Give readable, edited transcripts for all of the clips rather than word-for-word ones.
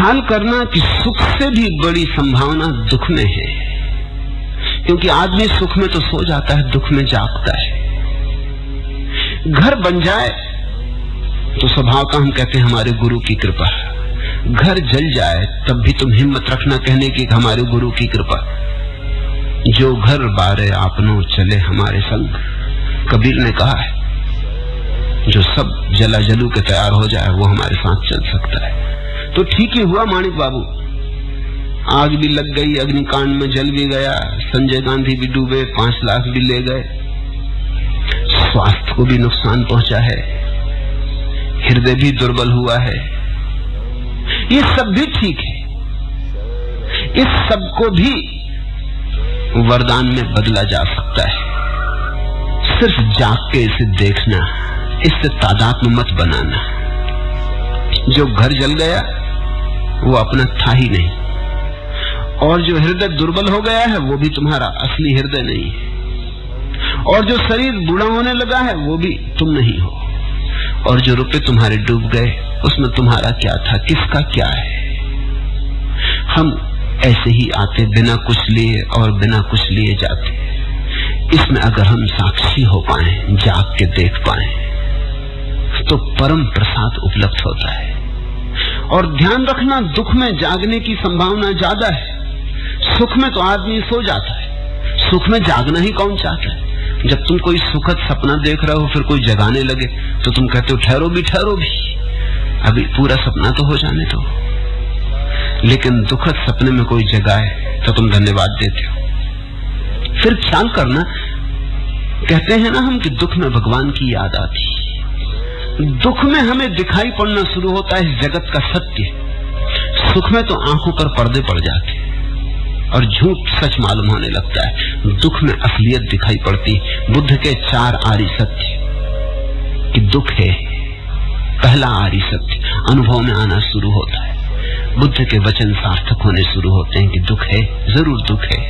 ख्याल करना कि सुख से भी बड़ी संभावना दुख में है, क्योंकि आदमी सुख में तो सो जाता है, दुख में जागता है। घर बन जाए तो स्वभाव का हम कहते हैं हमारे गुरु की कृपा। घर जल जाए तब भी तुम हिम्मत रखना कहने की हमारे गुरु की कृपा। जो घर बारे आपनो चले हमारे संग, कबीर ने कहा है, जो सब जला जलू के तैयार हो जाए वो हमारे साथ चल सकता है। तो ठीक ही हुआ माणिक बाबू, आग भी लग गई, अग्निकांड में जल भी गया, संजय गांधी भी डूबे, 5 लाख भी ले गए, स्वास्थ्य को भी नुकसान पहुंचा है, हृदय भी दुर्बल हुआ है। ये सब भी ठीक है, इस सब को भी वरदान में बदला जा सकता है। सिर्फ जाग के इसे देखना, इससे तादात्म्य मत बनाना। जो घर जल गया वो अपना था ही नहीं, और जो हृदय दुर्बल हो गया है वो भी तुम्हारा असली हृदय नहीं है, और जो शरीर बूढ़ा होने लगा है वो भी तुम नहीं हो, और जो रुपए तुम्हारे डूब गए उसमें तुम्हारा क्या था, किसका क्या है। हम ऐसे ही आते बिना कुछ लिए और बिना कुछ लिए जाते। इसमें अगर हम साक्षी हो पाए, जाग के देख पाए, तो परम प्रसाद उपलब्ध होता है। और ध्यान रखना, दुख में जागने की संभावना ज्यादा है। सुख में तो आदमी सो जाता है, सुख में जागना ही कौन चाहता है। जब तुम कोई सुखद सपना देख रहे हो फिर कोई जगाने लगे तो तुम कहते हो ठहरो भी, अभी पूरा सपना तो हो जाने दो। लेकिन दुखद सपने में कोई जगाए तो तुम धन्यवाद देते हो। फिर ख्याल करना, कहते हैं ना हम कि दुख में भगवान की याद आती। दुख में हमें दिखाई पड़ना शुरू होता है जगत का सत्य। सुख में तो आंखों पर पर्दे पड़ जाते और झूठ सच मालूम होने लगता है। दुख में असलियत दिखाई पड़ती। बुद्ध के 4 आर्य सत्य कि दुख है, पहला आर्य सत्य अनुभव में आना शुरू होता है। बुद्ध के वचन सार्थक होने शुरू होते हैं कि दुख है, जरूर दुख है।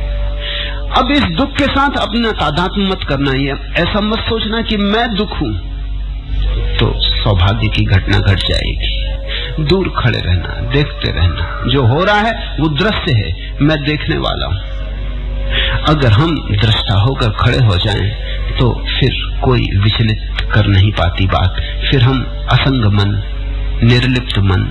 अब इस दुख के साथ अपना तादात्म्य मत करना ही, ऐसा मत सोचना कि मैं दुख हूं, तो सौभाग्य की घटना घट जाएगी। दूर खड़े रहना, देखते रहना, जो हो रहा है वो दृश्य है, मैं देखने वाला हूं। अगर हम दृष्टा होकर खड़े हो जाएं तो फिर कोई विचलित कर नहीं पाती बात। फिर हम असंग मन, निर्लिप्त मन,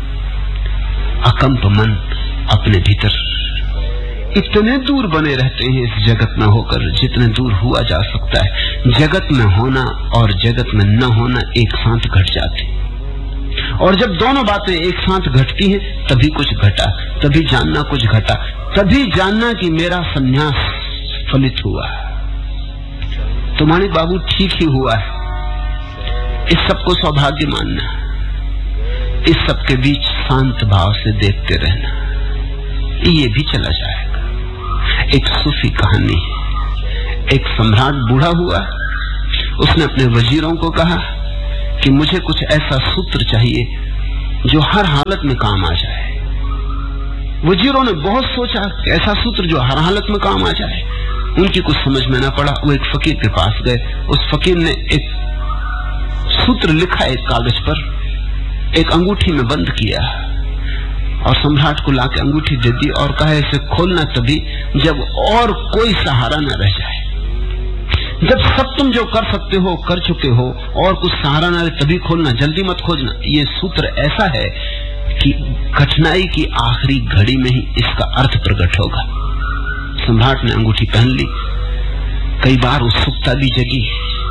अकंप मन अपने भीतर इतने दूर बने रहते हैं इस जगत में होकर जितने दूर हुआ जा सकता है। जगत में होना और जगत में न होना एक साथ घट जाते, और जब दोनों बातें एक साथ घटती हैं तभी कुछ घटा, तभी जानना कुछ घटा, तभी जानना कि मेरा संन्यास फलित हुआ। तो माणिक बाबू ठीक ही हुआ है। इस सबको सौभाग्य मानना, इस सबके बीच शांत भाव से देखते रहना, ये भी चला जाएगा। एक सूफी कहानी है। एक सम्राट बूढ़ा हुआ, उसने अपने वजीरों को कहा कि मुझे कुछ ऐसा सूत्र चाहिए जो हर हालत में काम आ जाए। वजीरों ने बहुत सोचा कि ऐसा सूत्र जो हर हालत में काम आ जाए। उनकी कुछ समझ में न पड़ा। वो एक फकीर के पास गए। उस फकीर ने एक सूत्र लिखा एक कागज पर, एक अंगूठी में बंद किया और सम्राट को लाके अंगूठी दे दी और कहा इसे खोलना तभी जब और कोई सहारा न रह जाए। जब सब तुम जो कर सकते हो कर चुके हो और कुछ सहारा न रहे तभी खोलना, जल्दी मत खोजना। ये सूत्र ऐसा है कि कठिनाई की आखिरी घड़ी में ही इसका अर्थ प्रकट होगा। सम्राट ने अंगूठी पहन ली। कई बार उत्सुकता भी जगी,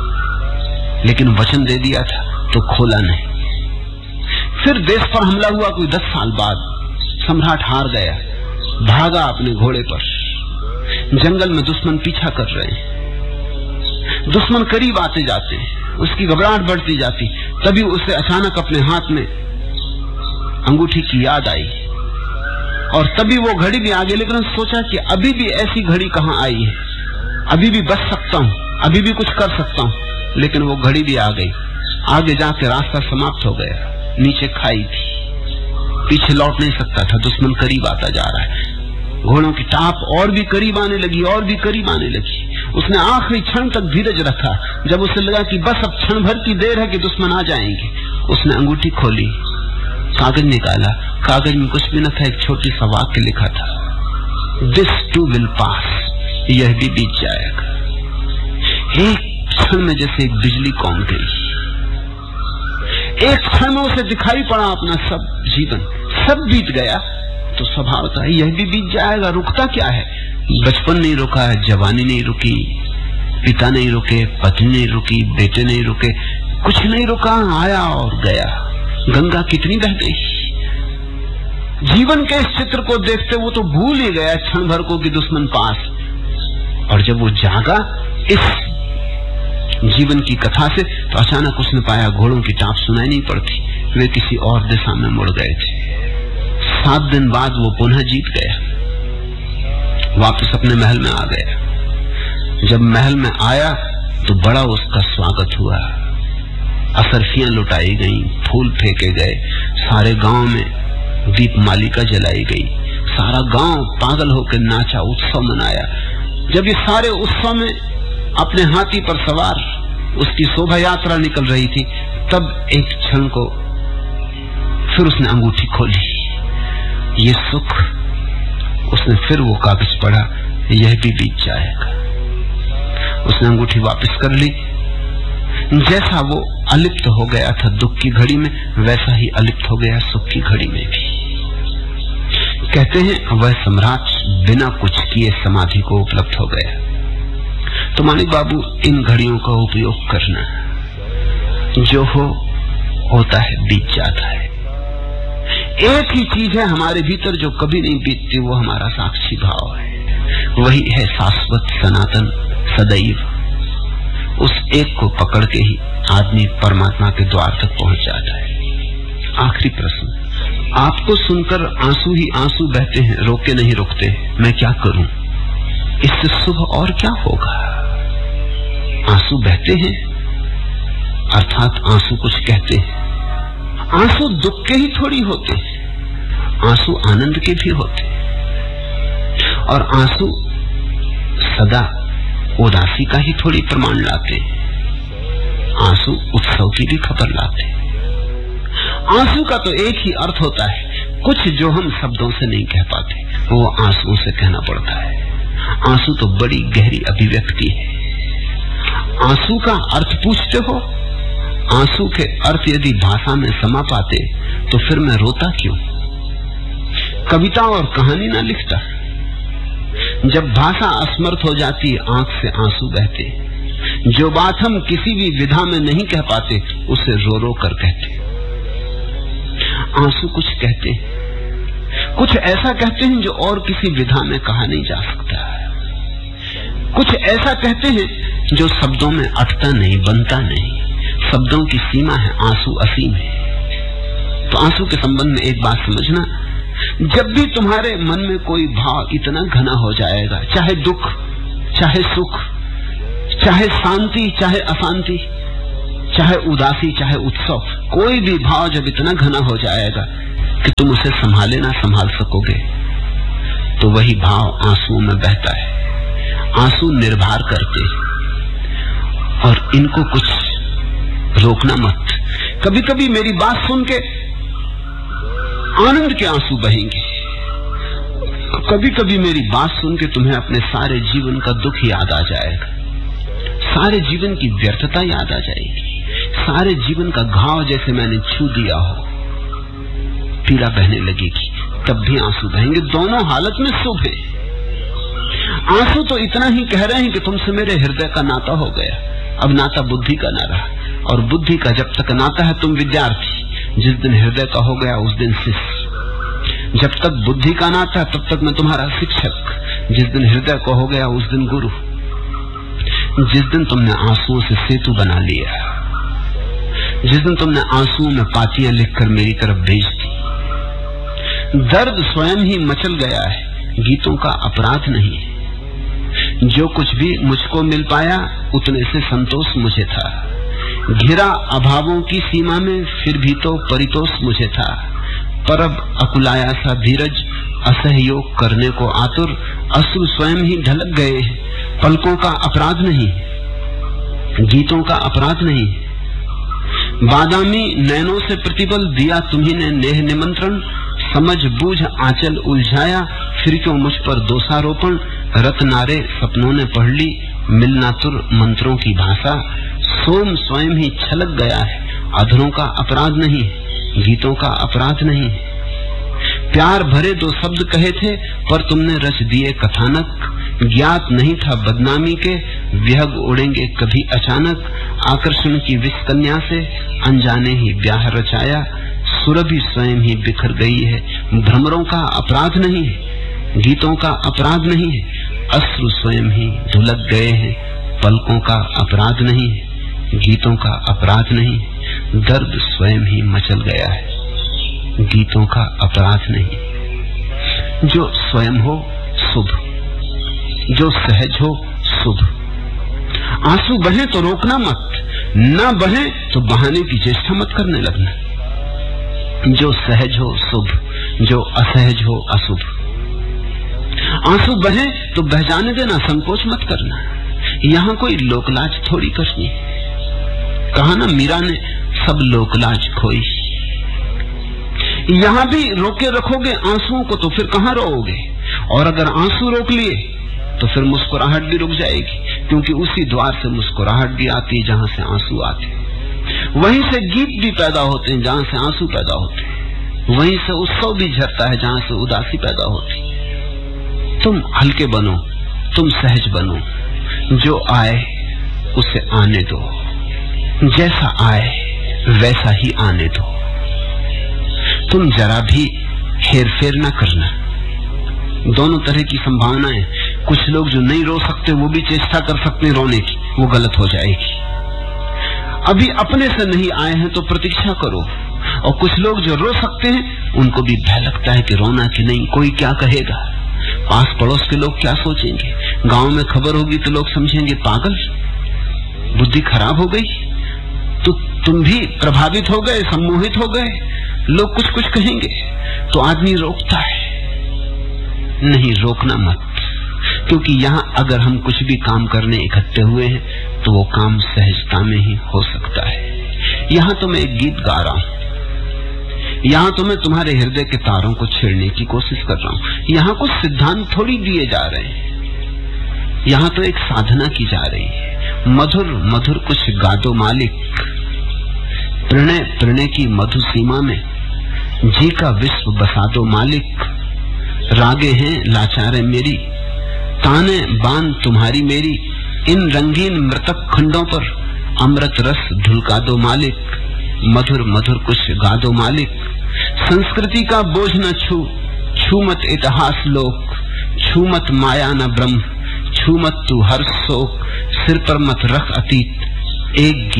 लेकिन वचन दे दिया था तो खोला नहीं। फिर देश पर हमला हुआ कोई 10 साल बाद। सम्राट हार गया, भागा अपने घोड़े पर। जंगल में दुश्मन पीछा कर रहे हैं, दुश्मन करीब आते जाते, उसकी घबराहट बढ़ती जाती। तभी उसे अचानक अपने हाथ में अंगूठी की याद आई और तभी वो घड़ी भी आ गई। लेकिन सोचा कि अभी भी ऐसी घड़ी कहां आई है, अभी भी बच सकता हूं, अभी भी कुछ कर सकता हूं। लेकिन वो घड़ी भी आ गई। आगे जाके रास्ता समाप्त हो गया, नीचे खाई थी, पीछे लौट नहीं सकता था। दुश्मन करीब आता जा रहा है। घोड़ों की टाप और भी करीब आने लगी, और भी करीब आने लगी। उसने आखिरी क्षण तक धीरज रखा। जब उसे लगा कि बस अब क्षण भर की देर है कि दुश्मन आ जाएंगे, उसने अंगूठी खोली, कागज निकाला कागज में कुछ भी न था, एक छोटी सा वाक्य लिखा था, दिस टू विल पास, यह भी बीत जाएगा। एक क्षण में जैसे एक बिजली कौम गई, एक क्षण में उसे दिखाई पड़ा अपना सब जीवन, सब बीत गया। तो स्वभाव था यह भी बीत जाएगा, रुकता क्या है? बचपन नहीं रुका है, जवानी नहीं रुकी, पिता नहीं रुके, पत्नी नहीं रुकी, बेटे नहीं रुके, कुछ नहीं रुका, आया और गया। गंगा कितनी बह गई। जीवन के इस चित्र को देखते वो तो भूल ही गया क्षण भर को कि दुश्मन पास। और जब वो जागा इस जीवन की कथा से, तो अचानक उसने पाया घोड़ों की टाप सुनाई नहीं पड़ती, वे किसी और दिशा में मुड़ गए थे। 7 दिन बाद वो पुनः जीत गया, वापस अपने महल में आ गया। जब महल में आया तो बड़ा उसका स्वागत हुआ, असरफियां लुटाई गईं, फूल फेंके गए, सारे गांव में दीपमालिका जलाई गई, सारा गांव पागल होकर नाचा, उत्सव मनाया। जब ये सारे उत्सव में अपने हाथी पर सवार उसकी शोभा यात्रा निकल रही थी, तब एक क्षण को फिर उसने अंगूठी खोली, ये सुख। उसने फिर वो कागज पढ़ा, यह भी बीत जाएगा। उसने अंगूठी वापस कर ली। जैसा वो अलिप्त हो गया था दुख की घड़ी में, वैसा ही अलिप्त हो गया सुख की घड़ी में भी। कहते हैं वह सम्राट बिना कुछ किए समाधि को उपलब्ध हो गया। तो मानिक बाबू, इन घड़ियों का उपयोग करना, जो होता है बीत जाता है। एक ही चीज है हमारे भीतर जो कभी नहीं बीतती, वो हमारा साक्षी भाव है। वही है शाश्वत, सनातन, सदैव। उस एक को पकड़ के ही आदमी परमात्मा के द्वार तक पहुंच जाता है। आखिरी प्रश्न, आपको सुनकर आंसू ही आंसू बहते हैं, रोके नहीं रुकते, मैं क्या करूं? इससे शुभ और क्या होगा? आंसू बहते हैं अर्थात आंसू कुछ कहते हैं। आंसू दुख के ही थोड़ी होते, आंसू आनंद के भी होते, और आंसू सदा उदासी का ही थोड़ी प्रमाण लाते, आंसू उत्सव की भी खबर लाते। आंसू का तो एक ही अर्थ होता है, कुछ जो हम शब्दों से नहीं कह पाते वो आंसुओं से कहना पड़ता है। आंसू तो बड़ी गहरी अभिव्यक्ति है। आंसू का अर्थ पूछते हो? आंसू के अर्थ यदि भाषा में समा पाते तो फिर मैं रोता क्यों? कविता और कहानी ना लिखता। जब भाषा असमर्थ हो जाती, आंख से आंसू बहते। जो बात हम किसी भी विधा में नहीं कह पाते, उसे रो रो कर कहते। आंसू कुछ कहते हैं, कुछ ऐसा कहते हैं जो और किसी विधा में कहा नहीं जा सकता। कुछ ऐसा कहते हैं जो शब्दों में अटता नहीं, बनता नहीं। शब्दों की सीमा है, आंसू असीम है। तो आंसू के संबंध में एक बात समझना, जब भी तुम्हारे मन में कोई भाव इतना घना हो जाएगा, चाहे दुख, चाहे सुख, चाहे शांति, चाहे अशांति, चाहे उदासी, चाहे उत्सव, कोई भी भाव जब इतना घना हो जाएगा कि तुम उसे संभाले ना संभाल सकोगे, तो वही भाव आंसुओं में बहता है। आंसू निर्भर करते और इनको कुछ रोकना मत। कभी कभी मेरी बात सुन के आनंद के आंसू बहेंगे, कभी कभी मेरी बात सुन के तुम्हें अपने सारे जीवन का दुख याद आ जाएगा, सारे जीवन की व्यर्थता याद आ जाएगी, सारे जीवन का घाव जैसे मैंने छू दिया हो, पीड़ा बहने लगेगी, तब भी आंसू बहेंगे। दोनों हालत में शुभ है। आंसू तो इतना ही कह रहे हैं कि तुमसे मेरे हृदय का नाता हो गया, अब नाता बुद्धि का ना रहा, और बुद्धि का जब तक नाता है तुम विद्यार्थी, जिस दिन हृदय का हो गया उस दिन शिष्य। जब तक बुद्धि का नाता तब तक मैं तुम्हारा शिक्षक, जिस दिन हृदय का हो गया उस दिन गुरु। जिस दिन तुमने आंसुओं से सेतु बना लिया, जिस दिन तुमने आंसुओं में पातियां लिखकर मेरी तरफ भेज दी, दर्द स्वयं ही मचल गया है, गीतों का अपराध नहीं है। जो कुछ भी मुझको मिल पाया उतने से संतोष मुझे था, घिरा अभावों की सीमा में फिर भी तो परितोष मुझे था। पर अब अकुलाया सा धीरज, असहयोग करने को आतुर, अश्रु स्वयं ही ढलक गए। पलकों का अपराध नहीं, गीतों का अपराध नहीं। बादामी नैनों से प्रतिबल दिया तुम्ही ने नेह निमंत्रण, समझ बूझ आंचल उलझाया, फिर क्यों मुझ पर दोषारोपण। रत्नारे सपनों ने पढ़ ली, मिलनातुर मंत्रों की भाषा। सोम स्वयं ही छलक गया है, अधरों का अपराध नहीं, गीतों का अपराध नहीं। प्यार भरे दो शब्द कहे थे, पर तुमने रच दिए कथानक। ज्ञात नहीं था बदनामी के, विहग उड़ेंगे कभी अचानक। आकर्षण की विष कन्या से अनजाने ही ब्याह रचाया। सुरभि स्वयं ही बिखर गई है, भ्रमरों का अपराध नहीं है, गीतों का अपराध नहीं है। अश्रु स्वयं ही धुलक गए हैं, पलकों का अपराध नहीं है, गीतों का अपराध नहीं है। दर्द स्वयं ही मचल गया है, गीतों का अपराध नहीं। जो स्वयं हो शुभ, जो सहज हो शुभ। आंसू बहे तो रोकना मत, न बहे तो बहाने की चेष्टा मत करने लगना। जो सहज हो शुभ, जो असहज हो अशुभ। आंसू बहे तो बह जाने देना, संकोच मत करना। यहां कोई लोकलाज थोड़ी करनी। कहा ना मीरा ने, सब लोकलाज खोई। यहां भी रोके रखोगे आंसुओं को तो फिर कहां रोओगे। और अगर आंसू रोक लिए तो फिर मुस्कुराहट भी रुक जाएगी, क्योंकि उसी द्वार से मुस्कुराहट भी आती है जहां से आंसू आते हैं। वहीं से गीत भी पैदा होते हैं जहां से आंसू पैदा होते हैं। वहीं से उत्सव भी झरता है जहां से उदासी पैदा होती। तुम हल्के बनो, तुम सहज बनो। जो आए उसे आने दो, जैसा आए वैसा ही आने दो। तुम जरा भी हेरफेर न करना। दोनों तरह की संभावनाएं। कुछ लोग जो नहीं रो सकते वो भी चेष्टा कर सकते हैं रोने की, वो गलत हो जाएगी। अभी अपने से नहीं आए हैं तो प्रतीक्षा करो। और कुछ लोग जो रो सकते हैं उनको भी भय लगता है कि रोना कि नहीं, कोई क्या कहेगा, पास पड़ोस के लोग क्या सोचेंगे, गांव में खबर होगी तो लोग समझेंगे पागल, बुद्धि खराब हो गई। तो तुम भी प्रभावित हो गए, सम्मोहित हो गए, लोग कुछ कुछ कहेंगे तो आदमी रोकता है। नहीं, रोकना मत, क्योंकि यहाँ अगर हम कुछ भी काम करने इकट्ठे हुए हैं तो वो काम सहजता में ही हो सकता है। यहाँ तो मैं एक गीत गा रहा हूँ, यहाँ तो मैं तुम्हारे हृदय के तारों को छेड़ने की कोशिश कर रहा हूँ। यहाँ कुछ सिद्धांत थोड़ी दिए जा रहे हैं, यहाँ तो एक साधना की जा रही है। मधुर मधुर कुछ गा दो मालिक, प्रणय प्रणय की मधु सीमा में जी का विश्व बसा दो मालिक। रागे हैं लाचारे मेरी, ताने बान तुम्हारी मेरी, इन रंगीन मृतक खंडों पर अमृत रस ढुलका दो मालिक। मधुर मधुर कुछ गा दो मालिक। संस्कृति का बोझ न छू मत इतिहास लोक, छू मत माया न ब्रह्म, छू मत तू हर शोक, सिर पर मत रख अतीत। एक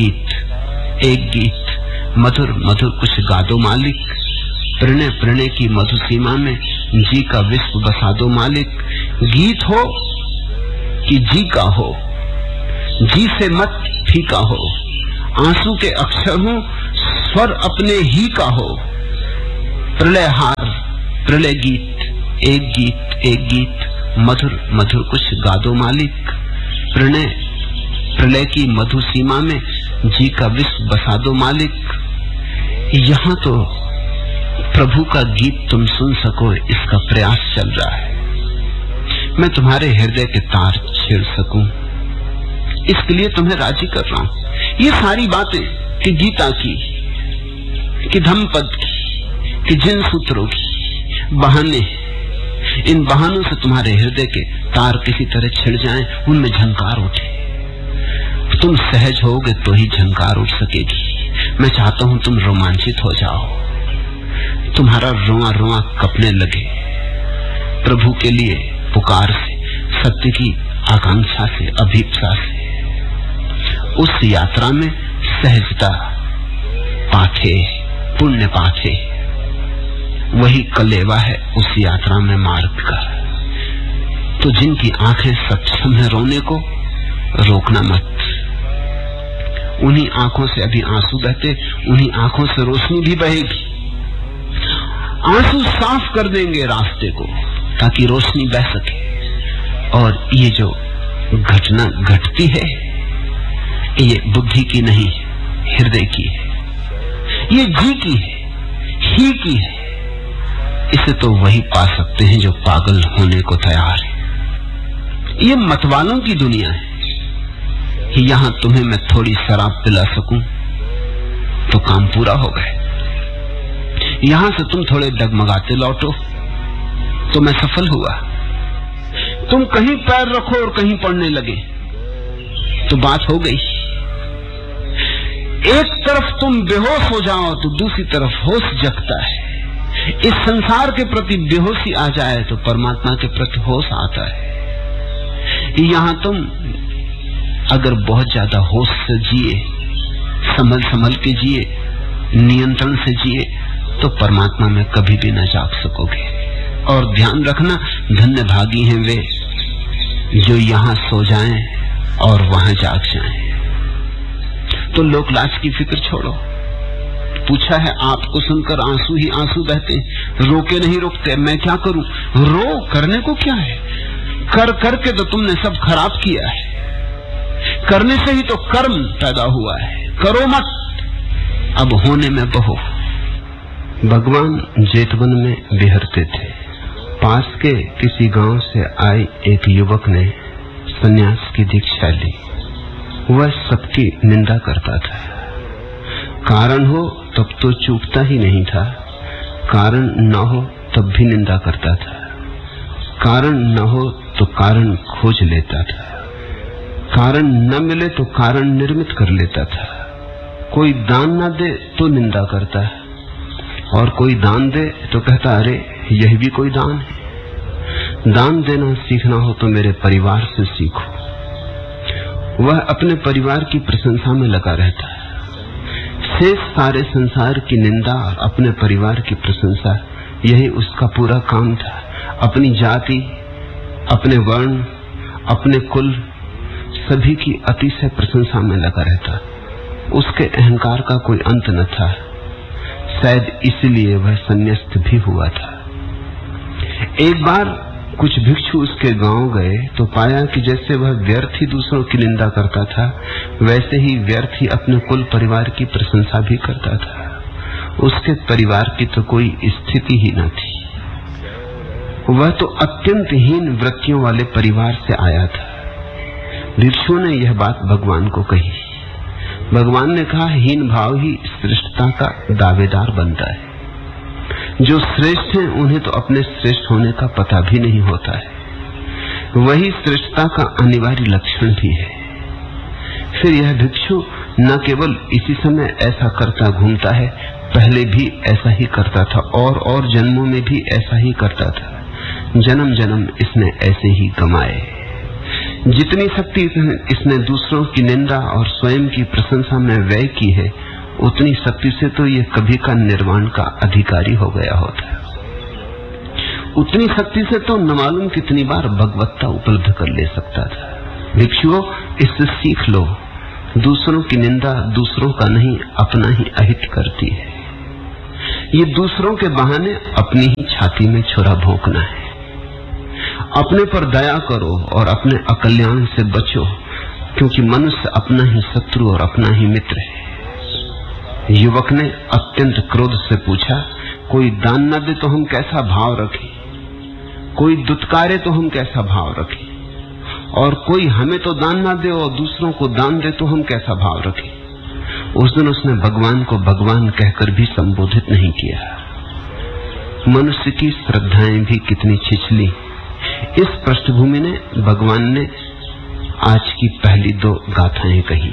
गीत मधुर मधुर कुछ गा दो मालिक। प्रणय प्रणय की मधु सीमा में जी का विश्व बसा दो मालिक। गीत हो कि जी का हो, जी से मत फीका हो। आंसू के अक्षर हो, स्वर अपने ही का हो। प्रलय हार प्रलय गीत, एक गीत मधुर मधुर कुछ गा दो मालिक। प्रणय प्रलय की मधु सीमा में जी का विश्व बसा दो मालिक। यहाँ तो प्रभु का गीत तुम सुन सको इसका प्रयास चल रहा है। मैं तुम्हारे हृदय के तार छेड़ सकूं, इसके लिए तुम्हें राजी कर रहा हूं। ये सारी बातें कि गीता की, कि धम्मपद की, कि जिन सूत्रों की बहाने, इन बहानों से तुम्हारे हृदय के तार किसी तरह छिड़ जाएं, उनमें झंकार उठे। तुम सहज होगे तो ही झंकार उठ सकेगी। मैं चाहता हूं तुम रोमांचित हो जाओ, तुम्हारा रोआ रोआ कपने लगे प्रभु के लिए पुकार से, सत्य की आकांक्षा से, अभीप्सा से। उस यात्रा में सहजता पाथे, पुण्य पाथे, वही कलेवा है उस यात्रा में मार्ग का। तो जिनकी आंखें सक्षम है रोने को, रोकना मत। उन्हीं आंखों से अभी आंसू बहते, उन्हीं आंखों से रोशनी भी बहेगी। आंसू साफ कर देंगे रास्ते को ताकि रोशनी बह सके। और ये जो घटना घटती है ये बुद्धि की नहीं, हृदय की है। ये जी की है, ही की है। इसे तो वही पा सकते हैं जो पागल होने को तैयार है। ये मतवालों की दुनिया है। यहां तुम्हें मैं थोड़ी शराब पिला सकूं तो काम पूरा हो गए। यहां से तुम थोड़े डगमगाते लौटो तो मैं सफल हुआ। तुम कहीं पैर रखो और कहीं पड़ने लगे तो बात हो गई। एक तरफ तुम बेहोश हो जाओ तो दूसरी तरफ होश जगता है। इस संसार के प्रति बेहोशी आ जाए तो परमात्मा के प्रति होश आता है। यहां तुम अगर बहुत ज्यादा होश से जिए, संभल के जिए, नियंत्रण से जिए, तो परमात्मा में कभी भी न जाग सकोगे। और ध्यान रखना, धन्य भागी हैं वे जो यहां सो जाएं और वहां जाग जाएं। तो लोक लाज की फिक्र छोड़ो। पूछा है, आपको सुनकर आंसू ही आंसू बहते, रोके नहीं रुकते। मैं क्या करूं? रो, करने को क्या है? कर करके तो तुमने सब खराब किया है। करने से ही तो कर्म पैदा हुआ है। करो मत, अब होने में बहो। भगवान जेतवन में बिहरते थे। पास के किसी गांव से आए एक युवक ने सन्यास की दीक्षा ली। वह सबकी निंदा करता था। कारण हो तब तो चूकता ही नहीं था, कारण न हो तब भी निंदा करता था, कारण न हो तो कारण खोज लेता था, कारण न मिले तो कारण निर्मित कर लेता था। कोई दान न दे तो निंदा करता है, और कोई दान दे तो कहता अरे यह भी कोई दान है। दान देना सीखना हो तो मेरे परिवार से सीखो। वह अपने परिवार की प्रशंसा में लगा रहता है। शेष सारे संसार की निंदा और अपने परिवार की प्रशंसा, यही उसका पूरा काम था। अपनी जाति, अपने वर्ण, अपने कुल, सभी की अतिशय प्रशंसा में लगा रहता। उसके अहंकार का कोई अंत न था। शायद इसलिए वह संन्यास्त भी हुआ था। एक बार कुछ भिक्षु उसके गांव गए तो पाया कि जैसे वह व्यर्थ ही दूसरों की निंदा करता था, वैसे ही व्यर्थ ही अपने कुल परिवार की प्रशंसा भी करता था। उसके परिवार की तो कोई स्थिति ही न थी। वह तो अत्यंत हीन वृत्तियों वाले परिवार से आया था। भिक्षु ने यह बात भगवान को कही। भगवान ने कहा, हीन भाव ही श्रेष्ठता का दावेदार बनता है। जो श्रेष्ठ हैं उन्हें तो अपने श्रेष्ठ होने का पता भी नहीं होता है। वही श्रेष्ठता का अनिवार्य लक्षण भी है। फिर यह भिक्षु न केवल इसी समय ऐसा करता घूमता है, पहले भी ऐसा ही करता था और जन्मों में भी ऐसा ही करता था। जन्म जन्म इसने ऐसे ही कमाए। जितनी शक्ति इसने दूसरों की निंदा और स्वयं की प्रशंसा में व्यय की है, उतनी शक्ति से तो ये कभी का निर्वाण का अधिकारी हो गया होता है। उतनी शक्ति से तो न मालूम कितनी बार भगवत्ता उपलब्ध कर ले सकता था। भिक्षुओं, इससे सीख लो, दूसरों की निंदा दूसरों का नहीं अपना ही अहित करती है। ये दूसरों के बहाने अपनी ही छाती में छुरा भोंकना है। अपने पर दया करो और अपने अकल्याण से बचो, क्योंकि मनुष्य अपना ही शत्रु और अपना ही मित्र है। युवक ने अत्यंत क्रोध से पूछा, कोई दान न दे तो हम कैसा भाव रखें? कोई दुत्कारे तो हम कैसा भाव रखें? और कोई हमें तो दान न दे और दूसरों को दान दे तो हम कैसा भाव रखें? उस दिन उसने भगवान को भगवान कहकर भी संबोधित नहीं किया। मनुष्य की श्रद्धाएं भी कितनी छिछली। इस पृष्ठभूमि ने भगवान ने आज की पहली 2 गाथाएं कही।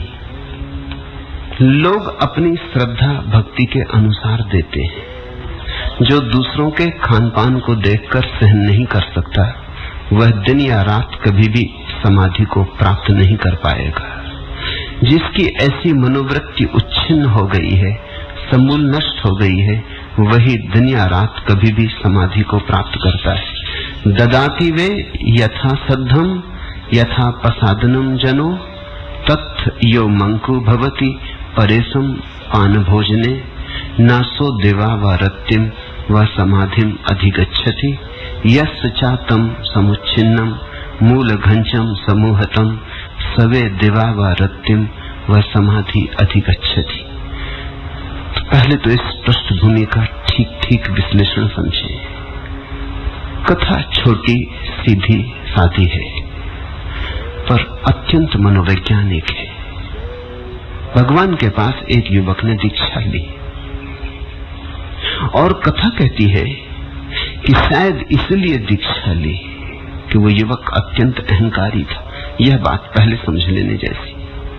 लोग अपनी श्रद्धा भक्ति के अनुसार देते हैं। जो दूसरों के खान पान को देखकर सहन नहीं कर सकता, वह दिन या रात कभी भी समाधि को प्राप्त नहीं कर पाएगा। जिसकी ऐसी मनोवृत्ति उच्छिन्न हो गई है, समूल नष्ट हो गई है, वही दिन या रात कभी भी समाधि को प्राप्त करता है। ददाति वे यथा सद्धम यथा प्रसादनम जनो तत् यो मंकु भवति परेशम पान भोजने नासो देवा व रत्तिम व समाधिम अधिगच्छति यस्य चातम समुच्छिन्नम मूल घंचम समूहतम सवे देवा व रत्तिम व समाधि अधिगच्छति। पहले तो इस पृष्ठभूमि का ठीक ठीक विश्लेषण समझे। कथा छोटी सीधी सादी है, पर अत्यंत मनोवैज्ञानिक है। भगवान के पास एक युवक ने दीक्षा ली और कथा कहती है कि शायद इसलिए दीक्षा ली कि वो युवक अत्यंत अहंकारी था। यह बात पहले समझ लेने जैसी।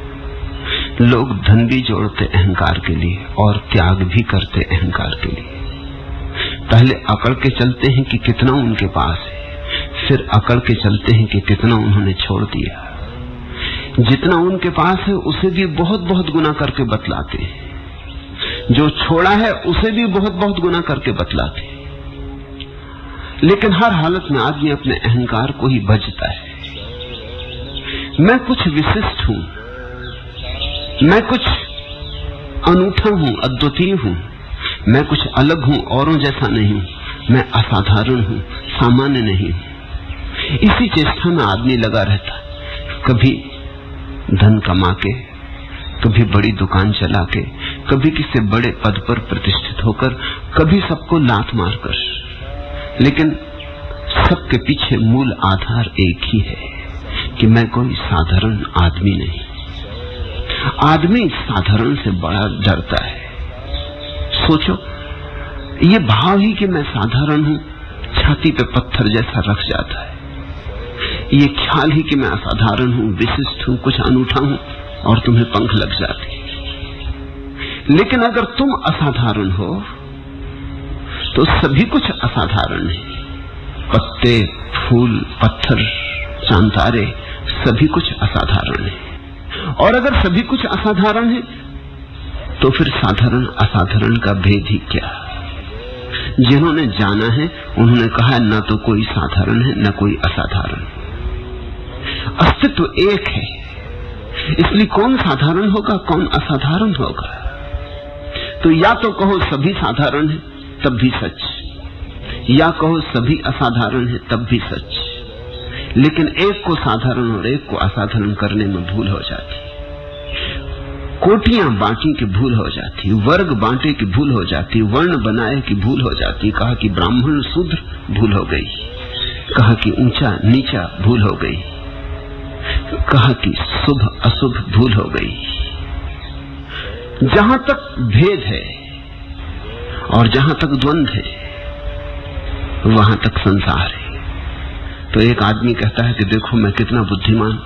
लोग धन भी जोड़ते अहंकार के लिए और त्याग भी करते अहंकार के लिए। पहले अकड़ के चलते हैं कि कितना उनके पास है, फिर अकड़ के चलते हैं कि कितना उन्होंने छोड़ दिया। जितना उनके पास है उसे भी बहुत बहुत गुना करके बतलाते हैं, जो छोड़ा है उसे भी बहुत बहुत गुना करके बतलाते हैं। लेकिन हर हालत में आदमी अपने अहंकार को ही भजता है। मैं कुछ विशिष्ट हूं, मैं कुछ अनूठा हूं, अद्वितीय हूं, मैं कुछ अलग हूं, औरों जैसा नहीं हूं, मैं असाधारण हूं, सामान्य नहीं हूं। इसी चेष्टा में आदमी लगा रहता, कभी धन कमा के, कभी बड़ी दुकान चला के, कभी किसी बड़े पद पर प्रतिष्ठित होकर, कभी सबको लात मारकर। लेकिन सबके पीछे मूल आधार एक ही है कि मैं कोई साधारण आदमी नहीं। आदमी साधारण से बड़ा डरता है। सोचो, ये भाव ही कि मैं साधारण हूं छाती पे पत्थर जैसा रख जाता है। ये ख्याल ही कि मैं असाधारण हूं, विशिष्ट हूं, कुछ अनूठा हूं, और तुम्हें पंख लग जाते। लेकिन अगर तुम असाधारण हो तो सभी कुछ असाधारण है। पत्ते, फूल, पत्थर, चांतारे, सभी कुछ असाधारण है। और अगर सभी कुछ असाधारण है तो फिर साधारण असाधारण का भेद ही क्या? जिन्होंने जाना है उन्होंने कहा न तो कोई साधारण है न कोई असाधारण। अस्तित्व एक है, इसलिए कौन साधारण होगा कौन असाधारण होगा? तो या तो कहो सभी साधारण है तब भी सच, या कहो सभी असाधारण है तब भी सच। लेकिन एक को साधारण और एक को असाधारण करने में भूल हो जाती, कोटियां बांटी की भूल हो जाती, वर्ग बांटे की भूल हो जाती, वर्ण बनाए की भूल हो जाती। कहा कि ब्राह्मण शूद्र, भूल हो गई। कहा कि ऊंचा नीचा, भूल हो गई। कहा कि शुभ अशुभ, भूल हो गई। जहां तक भेद है और जहां तक द्वंद्व है वहां तक संसार है। तो एक आदमी कहता है कि देखो मैं कितना बुद्धिमान,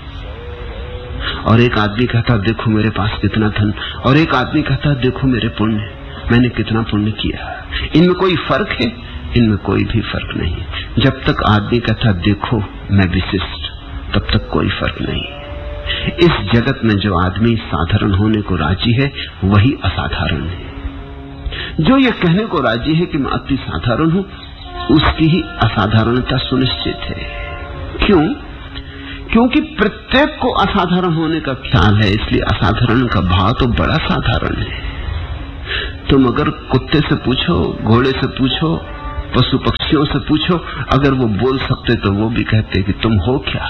और एक आदमी कहता है देखो मेरे पास कितना धन, और एक आदमी कहता है देखो मेरे पुण्य, मैंने कितना पुण्य किया। इनमें कोई फर्क है? इनमें कोई भी फर्क नहीं। जब तक आदमी कहता देखो मैं विशिष्ट, तब तक कोई फर्क नहीं। इस जगत में जो आदमी साधारण होने को राजी है वही असाधारण है। जो ये कहने को राजी है कि मैं अति साधारण हूं, उसकी ही असाधारणता सुनिश्चित है। क्यों? क्योंकि प्रत्येक को असाधारण होने का ख्याल है, इसलिए असाधारण का भाव तो बड़ा साधारण है। तुम अगर कुत्ते से पूछो, घोड़े से पूछो, पशु पक्षियों से पूछो, अगर वो बोल सकते तो वो भी कहते कि तुम हो क्या?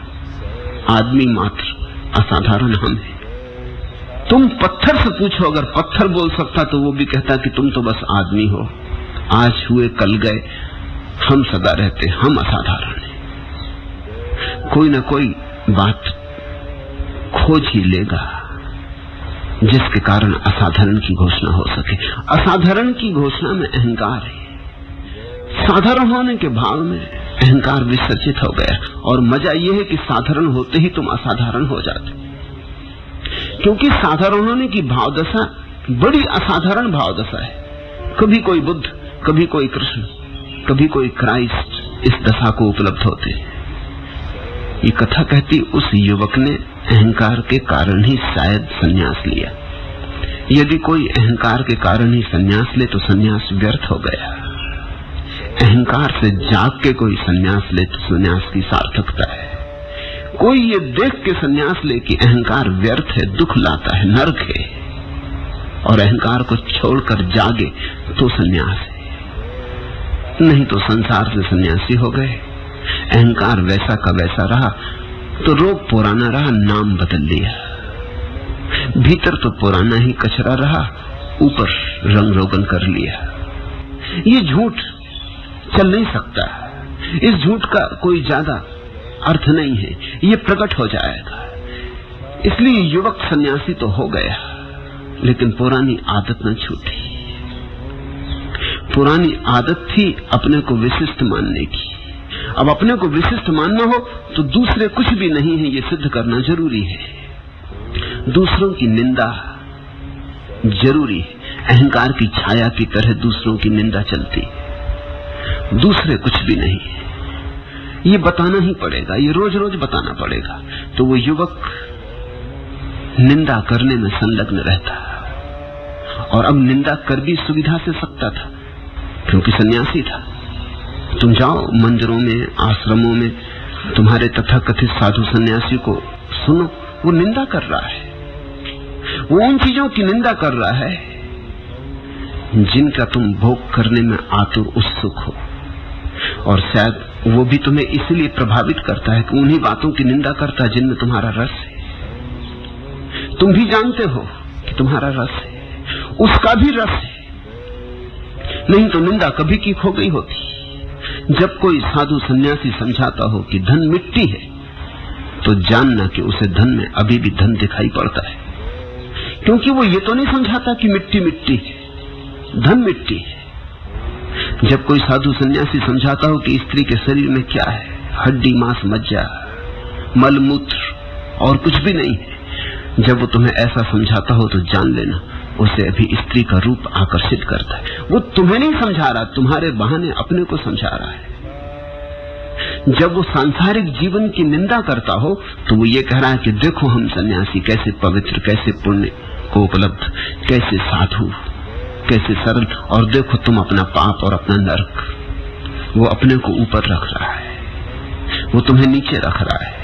आदमी मात्र, असाधारण हम हैं। तुम पत्थर से पूछो, अगर पत्थर बोल सकता तो वो भी कहता कि तुम तो बस आदमी हो, आज हुए कल गए, हम सदा रहते, हम असाधारण हैं। कोई न कोई बात खोज ही लेगा जिसके कारण असाधारण की घोषणा हो सके। असाधारण की घोषणा में अहंकार है, साधारण होने के भाव में अहंकार विसर्जित हो गया। और मजा यह है कि साधारण होते ही तुम असाधारण हो जाते, क्योंकि साधारण होने की भावदशा बड़ी असाधारण भावदशा है। कभी कोई बुद्ध, कभी कोई कृष्ण, कभी कोई क्राइस्ट इस दशा को उपलब्ध होते हैं। ये कथा कहती उस युवक ने अहंकार के कारण ही शायद संन्यास लिया। यदि कोई अहंकार के कारण ही संन्यास ले तो संन्यास व्यर्थ हो गया। अहंकार से जाग के कोई संन्यास ले तो संन्यास की सार्थकता है। कोई ये देख के संन्यास ले कि अहंकार व्यर्थ है, दुख लाता है, नरक है, और अहंकार को छोड़कर जागे तो संन्यास है। नहीं तो संसार से सन्यासी हो गए। अहंकार वैसा का वैसा रहा तो रोग पुराना रहा, नाम बदल लिया। भीतर तो पुराना ही कचरा रहा, ऊपर रंग रोगन कर लिया। ये झूठ चल नहीं सकता। इस झूठ का कोई ज्यादा अर्थ नहीं है, ये प्रकट हो जाएगा। इसलिए युवक सन्यासी तो हो गया, लेकिन पुरानी आदत न छूटी। पुरानी आदत थी अपने को विशिष्ट मानने की। अब अपने को विशिष्ट मानना हो तो दूसरे कुछ भी नहीं है, ये सिद्ध करना जरूरी है। दूसरों की निंदा जरूरी है, अहंकार की छाया की तरह दूसरों की निंदा चलती है। दूसरे कुछ भी नहीं है, ये बताना ही पड़ेगा, ये रोज रोज बताना पड़ेगा। तो वो युवक निंदा करने में संलग्न रहता, और अब निंदा कर भी सुविधा से सकता था, क्योंकि सन्यासी था। तुम जाओ मंदिरों में, आश्रमों में, तुम्हारे तथाकथित साधु सन्यासी को सुनो, वो निंदा कर रहा है, वो उन चीजों की निंदा कर रहा है जिनका तुम भोग करने में आतुर उत्सुक हो। और शायद वो भी तुम्हें इसलिए प्रभावित करता है कि उन्हीं बातों की निंदा करता है जिनमें तुम्हारा रस है। तुम भी जानते हो कि तुम्हारा रस है, उसका भी रस है, नहीं तो निंदा कभी की खो गई होती। जब कोई साधु सन्यासी समझाता हो कि धन मिट्टी है, तो जानना कि उसे धन में अभी भी धन दिखाई पड़ता है, क्योंकि वो ये तो नहीं समझाता कि मिट्टी मिट्टी है, धन मिट्टी है। जब कोई साधु सन्यासी समझाता हो कि स्त्री के शरीर में क्या है, हड्डी मांस मज्जा मल मूत्र और कुछ भी नहीं है, जब वो तुम्हें ऐसा समझाता हो तो जान लेना उसे अभी स्त्री का रूप आकर्षित करता है। वो तुम्हें नहीं समझा रहा, तुम्हारे बहाने अपने को समझा रहा है। जब वो सांसारिक जीवन की निंदा करता हो तो वो ये कह रहा है कि देखो हम सन्यासी कैसे पवित्र, कैसे पुण्य को उपलब्ध, कैसे साधु, कैसे सरल, और देखो तुम अपना पाप और अपना नरक। वो अपने को ऊपर रख रहा है, वो तुम्हें नीचे रख रहा है।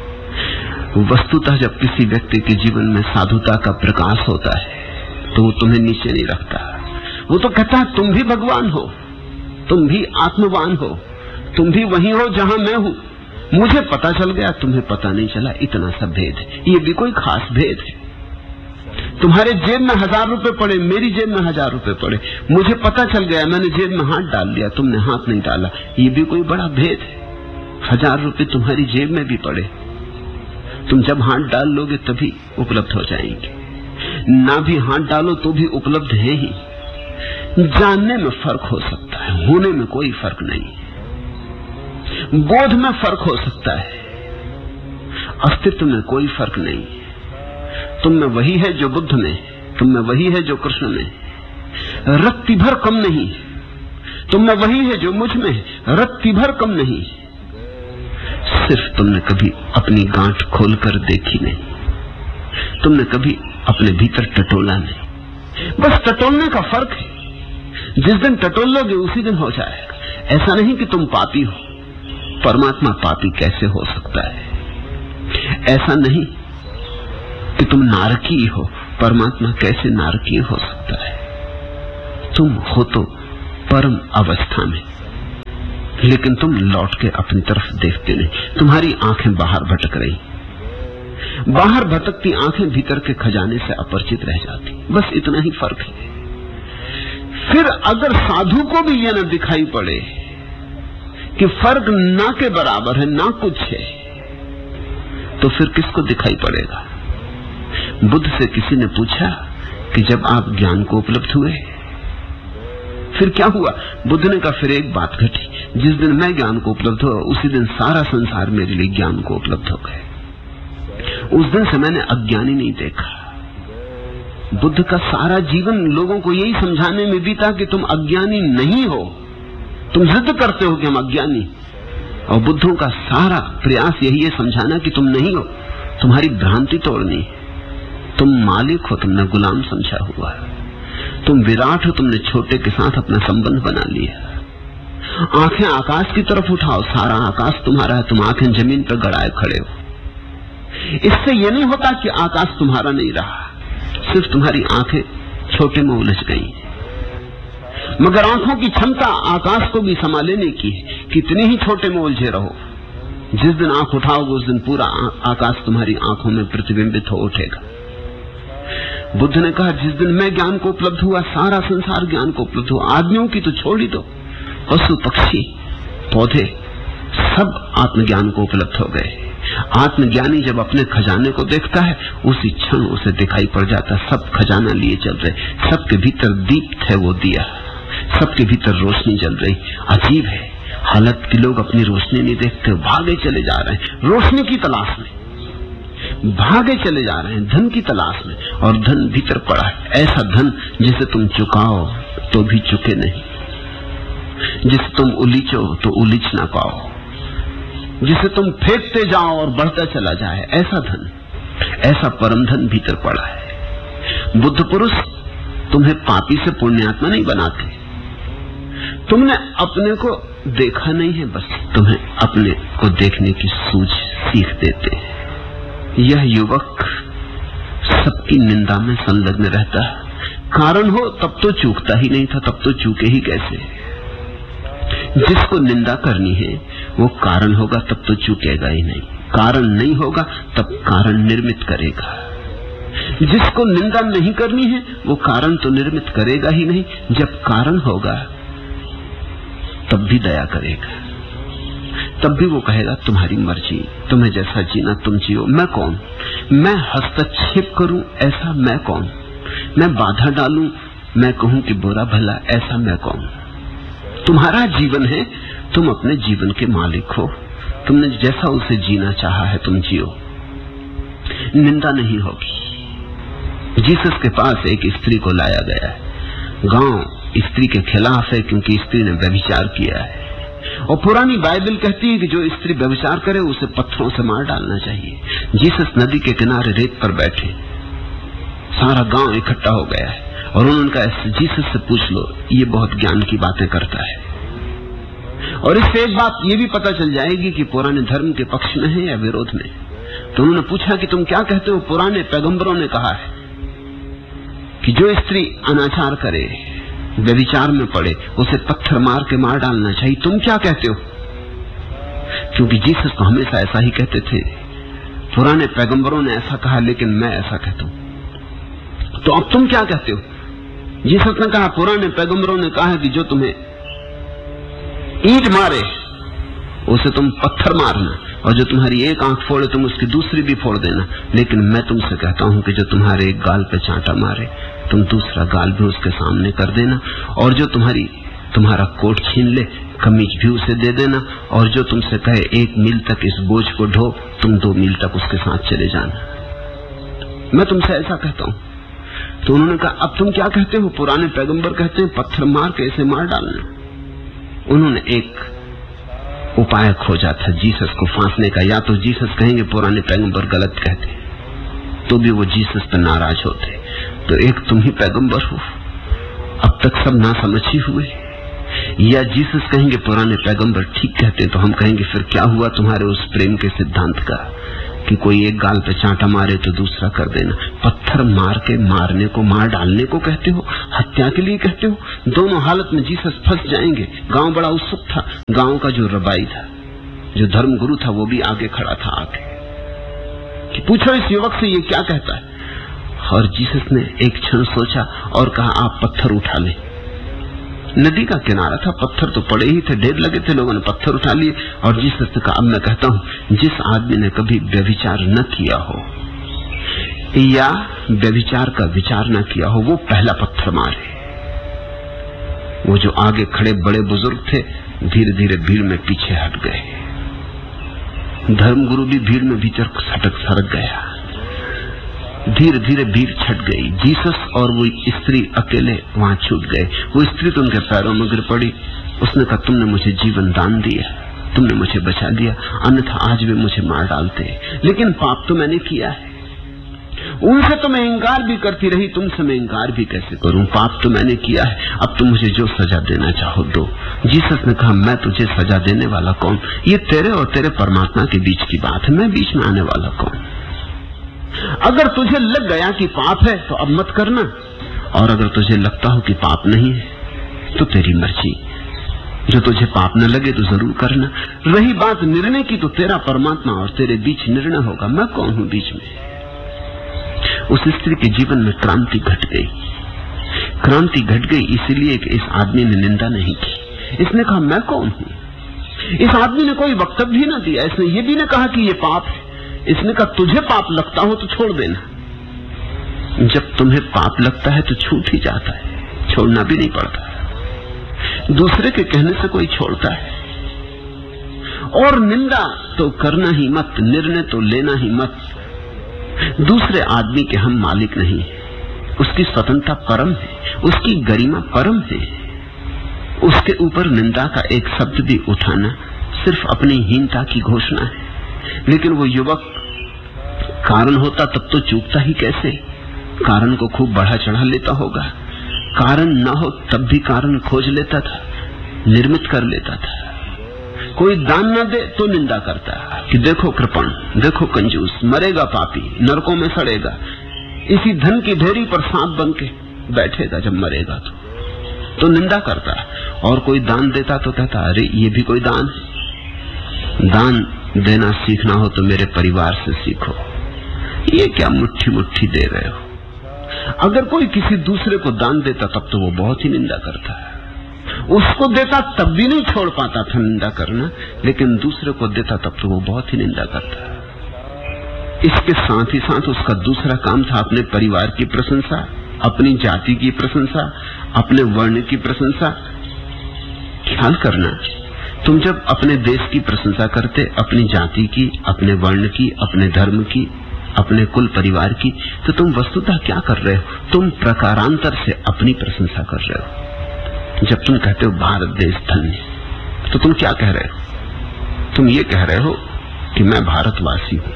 वस्तुतः जब किसी व्यक्ति के जीवन में साधुता का प्रकाश होता है तो वो तुम्हें नीचे नहीं रखता, वो तो कहता है तुम भी भगवान हो, तुम भी आत्मवान हो, तुम भी वही हो जहां मैं हूं। मुझे पता चल गया, तुम्हें पता नहीं चला, इतना सा भेद है। ये भी कोई खास भेद है? तुम्हारे जेब में 1000 रुपए पड़े, मेरी जेब में 1000 रुपए पड़े, मुझे पता चल गया, मैंने जेब में हाथ डाल लिया, तुमने हाथ नहीं डाला, ये भी कोई बड़ा भेद है? 1000 रुपए तुम्हारी जेब में भी पड़े, तुम जब हाथ डाल लोगे तभी उपलब्ध हो जाएंगे, ना भी हाथ डालो तो भी उपलब्ध है ही। जानने में फर्क हो सकता है, होने में कोई फर्क नहीं। बोध में फर्क हो सकता है, अस्तित्व में कोई फर्क नहीं। तुम में वही है जो बुद्ध में, तुम में वही है जो कृष्ण में, रत्ती भर कम नहीं। तुम में वही है जो मुझ में, रत्ती भर कम नहीं। सिर्फ तुमने कभी अपनी गांठ खोलकर देखी नहीं, तुमने कभी अपने भीतर टटोला नहीं। बस टटोलने का फर्क है, जिस दिन टटोल लोगे उसी दिन हो जाएगा। ऐसा नहीं कि तुम पापी हो, परमात्मा पापी कैसे हो सकता है? ऐसा नहीं कि तुम नारकी हो, परमात्मा कैसे नारकीय हो सकता है? तुम हो तो परम अवस्था में, लेकिन तुम लौट के अपनी तरफ देखते नहीं, तुम्हारी आंखें बाहर भटक रही। बाहर भटकती आंखें भीतर के खजाने से अपरिचित रह जाती, बस इतना ही फर्क है। फिर अगर साधु को भी यह न दिखाई पड़े कि फर्क ना के बराबर है, ना कुछ है, तो फिर किसको दिखाई पड़ेगा? बुद्ध से किसी ने पूछा कि जब आप ज्ञान को उपलब्ध हुए फिर क्या हुआ? बुद्ध ने कहा फिर एक बात घटी, जिस दिन मैं ज्ञान को उपलब्ध हुआ उसी दिन सारा संसार मेरे लिए ज्ञान को उपलब्ध हो गए। उस दिन से मैंने अज्ञानी नहीं देखा। बुद्ध का सारा जीवन लोगों को यही समझाने में बीता कि तुम अज्ञानी नहीं हो, तुम जिद करते हो कि हम अज्ञानी, और बुद्धों का सारा प्रयास यही है समझाना कि तुम नहीं हो, तुम्हारी भ्रांति तोड़नी है। तुम मालिक हो, तुमने गुलाम समझा हुआ है, तुम विराट हो, तुमने छोटे के साथ अपना संबंध बना लिया। आंखें आकाश की तरफ उठाओ, सारा आकाश तुम्हारा है, तुम आंखें जमीन पर गड़ाए खड़े हो। इससे यह नहीं होता कि आकाश तुम्हारा नहीं रहा, सिर्फ तुम्हारी आंखें छोटे में उलझ गई। मगर आंखों की क्षमता आकाश को भी समा लेने की है, कितने ही छोटे में उलझे रहो, जिस दिन आंख उठाओगे उस दिन पूरा आकाश तुम्हारी आंखों में प्रतिबिंबित हो उठेगा। बुद्ध ने कहा जिस दिन मैं ज्ञान को उपलब्ध हुआ सारा संसार ज्ञान को उपलब्ध हुआ। आदमियों की तो छोड़ ही दो, पशु पक्षी पौधे सब आत्मज्ञान को उपलब्ध हो गए। आत्मज्ञानी जब अपने खजाने को देखता है उसी क्षण उसे दिखाई पड़ जाता सब खजाना लिए चल रहे, सबके भीतर दीप थे वो दिया, सबके भीतर रोशनी जल रही। अजीब है हालत कि लोग अपनी रोशनी नहीं देखते, भागे चले जा रहे हैं रोशनी की तलाश में, भागे चले जा रहे हैं धन की तलाश में, और धन भीतर पड़ा है, ऐसा धन जिसे तुम चुकाओ तो भी चुके नहीं, जिसे तुम उलीचो तो उलीच ना पाओ, जिसे तुम फेंकते जाओ और बढ़ता चला जाए, ऐसा धन, ऐसा परम धन भीतर पड़ा है। बुद्ध पुरुष तुम्हें पापी से पुण्यात्मा नहीं बनाते, तुमने अपने को देखा नहीं है, बस तुम्हें अपने को देखने की सूझ सीख देते हैं। यह युवक सबकी निंदा में संलग्न रहता है, कारण हो तब तो चूकता ही नहीं था, तब तो चूके ही कैसे। जिसको निंदा करनी है वो कारण होगा तब तो चूकेगा ही नहीं, कारण नहीं होगा तब कारण निर्मित करेगा। जिसको निंदा नहीं करनी है वो कारण तो निर्मित करेगा ही नहीं, जब कारण होगा तब भी दया करेगा, तब भी वो कहेगा तुम्हारी मर्जी, तुम्हें जैसा जीना तुम जियो, मैं कौन, मैं हस्तक्षेप करूं ऐसा मैं कौन, मैं बाधा डालूं, मैं कहूं कि बुरा भला ऐसा मैं कौन। तुम्हारा जीवन है, तुम अपने जीवन के मालिक हो, तुमने जैसा उसे जीना चाहा है तुम जियो, निंदा नहीं होगी। जीसस के पास एक स्त्री को लाया गया है, गांव स्त्री के खिलाफ है क्योंकि स्त्री ने व्यभिचार किया है, और पुरानी बाइबल कहती है कि जो स्त्री व्यभिचार करे उसे पत्थरों से मार डालना चाहिए। जीसस नदी के किनारे रेत पर बैठे, सारा गांव इकट्ठा हो गया है और उन्होंने कहा जीसस से पूछ लो, ये बहुत ज्ञान की बातें करता है, और इससे एक बात ये भी पता चल जाएगी कि पुराने धर्म के पक्ष में है या विरोध में। तो उन्होंने पूछा कि तुम क्या कहते हो, पुराने पैगंबरों ने कहा है कि जो स्त्री अनाचार करे, व्यभिचार में पड़े, उसे पत्थर मार के मार डालना चाहिए, तुम क्या कहते हो। क्योंकि जीसस तो हमेशा ऐसा ही कहते थे, पुराने पैगंबरों ने ऐसा कहा लेकिन मैं ऐसा कहता हूं, तो अब तुम क्या कहते हो। जीसस ने कहा पुराने पैगंबरों ने कहा कि जो तुम्हें ईंट मारे उसे तुम पत्थर मारना, और जो तुम्हारी एक आंख फोड़े तुम उसकी दूसरी भी फोड़ देना, लेकिन मैं तुमसे कहता हूं कि जो तुम्हारे एक गाल पे चांटा मारे तुम दूसरा गाल भी उसके सामने कर देना, और जो तुम्हारा कोट छीन ले कमीज भी उसे दे देना, और जो तुमसे कहे 1 मील तक इस बोझ को ढो, तुम 2 मील तक उसके साथ चले जाना। मैं तुमसे ऐसा कहता हूं। तो उन्होंने कहा अब तुम क्या कहते हो, पुराने पैगंबर कहते हैं पत्थर मार के इसे मार डालना। उन्होंने एक उपाय खोजा था जीसस को फांसने का, या तो जीसस कहेंगे पुराने पैगंबर गलत कहते तो भी वो जीसस पर नाराज होते, तो एक तुम ही पैगंबर हो, अब तक सब नासमझ ही हुए, या जीसस कहेंगे पुराने पैगंबर ठीक कहते तो हम कहेंगे फिर क्या हुआ तुम्हारे उस प्रेम के सिद्धांत का कि कोई एक गाल पे चांटा मारे तो दूसरा कर देना। पत्थर मार के मारने को मार डालने को कहते हो, हत्या के लिए कहते हो। दोनों हालत में जीसस फंस जाएंगे। गांव बड़ा उत्सुक था, गांव का जो रबाई था, जो धर्म गुरु था, वो भी आगे खड़ा था आके कि पूछो इस युवक से ये क्या कहता है। और जीसस ने एक क्षण सोचा और कहा आप पत्थर उठा ले। नदी का किनारा था, पत्थर तो पड़े ही थे, ढेर लगे थे, लोगों ने पत्थर उठा लिए। और जीसस ने कहा अब मैं कहता हूं जिस आदमी ने कभी व्यभिचार न किया हो या व्यभिचार का विचार न किया हो वो पहला पत्थर मारे। वो जो आगे खड़े बड़े बुजुर्ग थे धीरे धीरे भीड़ में पीछे हट गए। धर्मगुरु भी भीड़ में भीतर सरक गया। धीरे धीरे भीड़ छट गई। जीसस और वो स्त्री अकेले वहां छूट गए। वो स्त्री तो उनके पैरों में गिर पड़ी। उसने कहा तुमने मुझे जीवन दान दिया, तुमने मुझे बचा लिया, अन्यथा आज भी मुझे मार डालते, लेकिन पाप तो मैंने किया है। उनसे तो मैं इंकार भी करती रही, तुमसे मैं इंकार भी कैसे करूं, पाप तो मैंने किया है, अब तुम मुझे जो सजा देना चाहो दो। जीसस ने कहा मैं तुझे सजा देने वाला कौन, ये तेरे और तेरे परमात्मा के बीच की बात है, मैं बीच में आने वाला कौन। अगर तुझे लग गया कि पाप है तो अब मत करना, और अगर तुझे लगता हो कि पाप नहीं है तो तेरी मर्जी। जो तुझे पाप न लगे तो जरूर करना। रही बात निर्णय की तो तेरा परमात्मा और तेरे बीच निर्णय होगा, मैं कौन हूं बीच में। उस स्त्री के जीवन में क्रांति घट गई। क्रांति घट गई इसलिए कि इस आदमी ने निंदा नहीं की। इसने कहा मैं कौन हूं। इस आदमी ने कोई वक्तव्य भी ना दिया, इसने ये भी ना कहा कि ये पाप है। इसने कहा तुझे पाप लगता हो तो छोड़ देना। जब तुम्हें पाप लगता है तो छूट ही जाता है, छोड़ना भी नहीं पड़ता। दूसरे के कहने से कोई छोड़ता है। और निंदा तो करना ही मत, निर्णय तो लेना ही मत। दूसरे आदमी के हम मालिक नहीं है, उसकी स्वतंत्रता परम है, उसकी गरिमा परम है। उसके ऊपर निंदा का एक शब्द भी उठाना सिर्फ अपनी हीनता की घोषणा है। लेकिन वो युवक कारण होता तब तो चूकता ही कैसे? कारण को खूब बढ़ा चढ़ा लेता होगा। कारण न हो तब भी कारण खोज लेता था, निर्मित कर लेता था। कोई दान न दे तो निंदा करता कि देखो कृपण, देखो कंजूस, मरेगा पापी, नरकों में सड़ेगा, इसी धन की ढेरी पर सांप बन के बैठेगा जब मरेगा तो निंदा करता। और कोई दान देता तो कहता अरे ये भी कोई दान है। दान देना सीखना हो तो मेरे परिवार से सीखो, ये क्या मुट्ठी मुट्ठी दे रहे हो। अगर कोई किसी दूसरे को दान देता तब तो वो बहुत ही निंदा करता है। उसको देता तब भी नहीं छोड़ पाता था निंदा करना, लेकिन दूसरे को देता तब तो वो बहुत ही निंदा करता है। इसके साथ ही साथ उसका दूसरा काम था अपने परिवार की प्रशंसा, अपनी जाति की प्रशंसा, अपने वर्ण की प्रशंसा। ख्याल करना, तुम जब अपने देश की प्रशंसा करते, अपनी जाति की, अपने वर्ण की, अपने धर्म की, अपने कुल परिवार की, तो तुम वस्तुतः क्या कर रहे हो? तुम प्रकारांतर से अपनी प्रशंसा कर रहे हो। जब तुम कहते हो भारत देश धन्य, तो तुम क्या कह रहे हो? तुम ये कह रहे हो कि मैं भारतवासी हूं।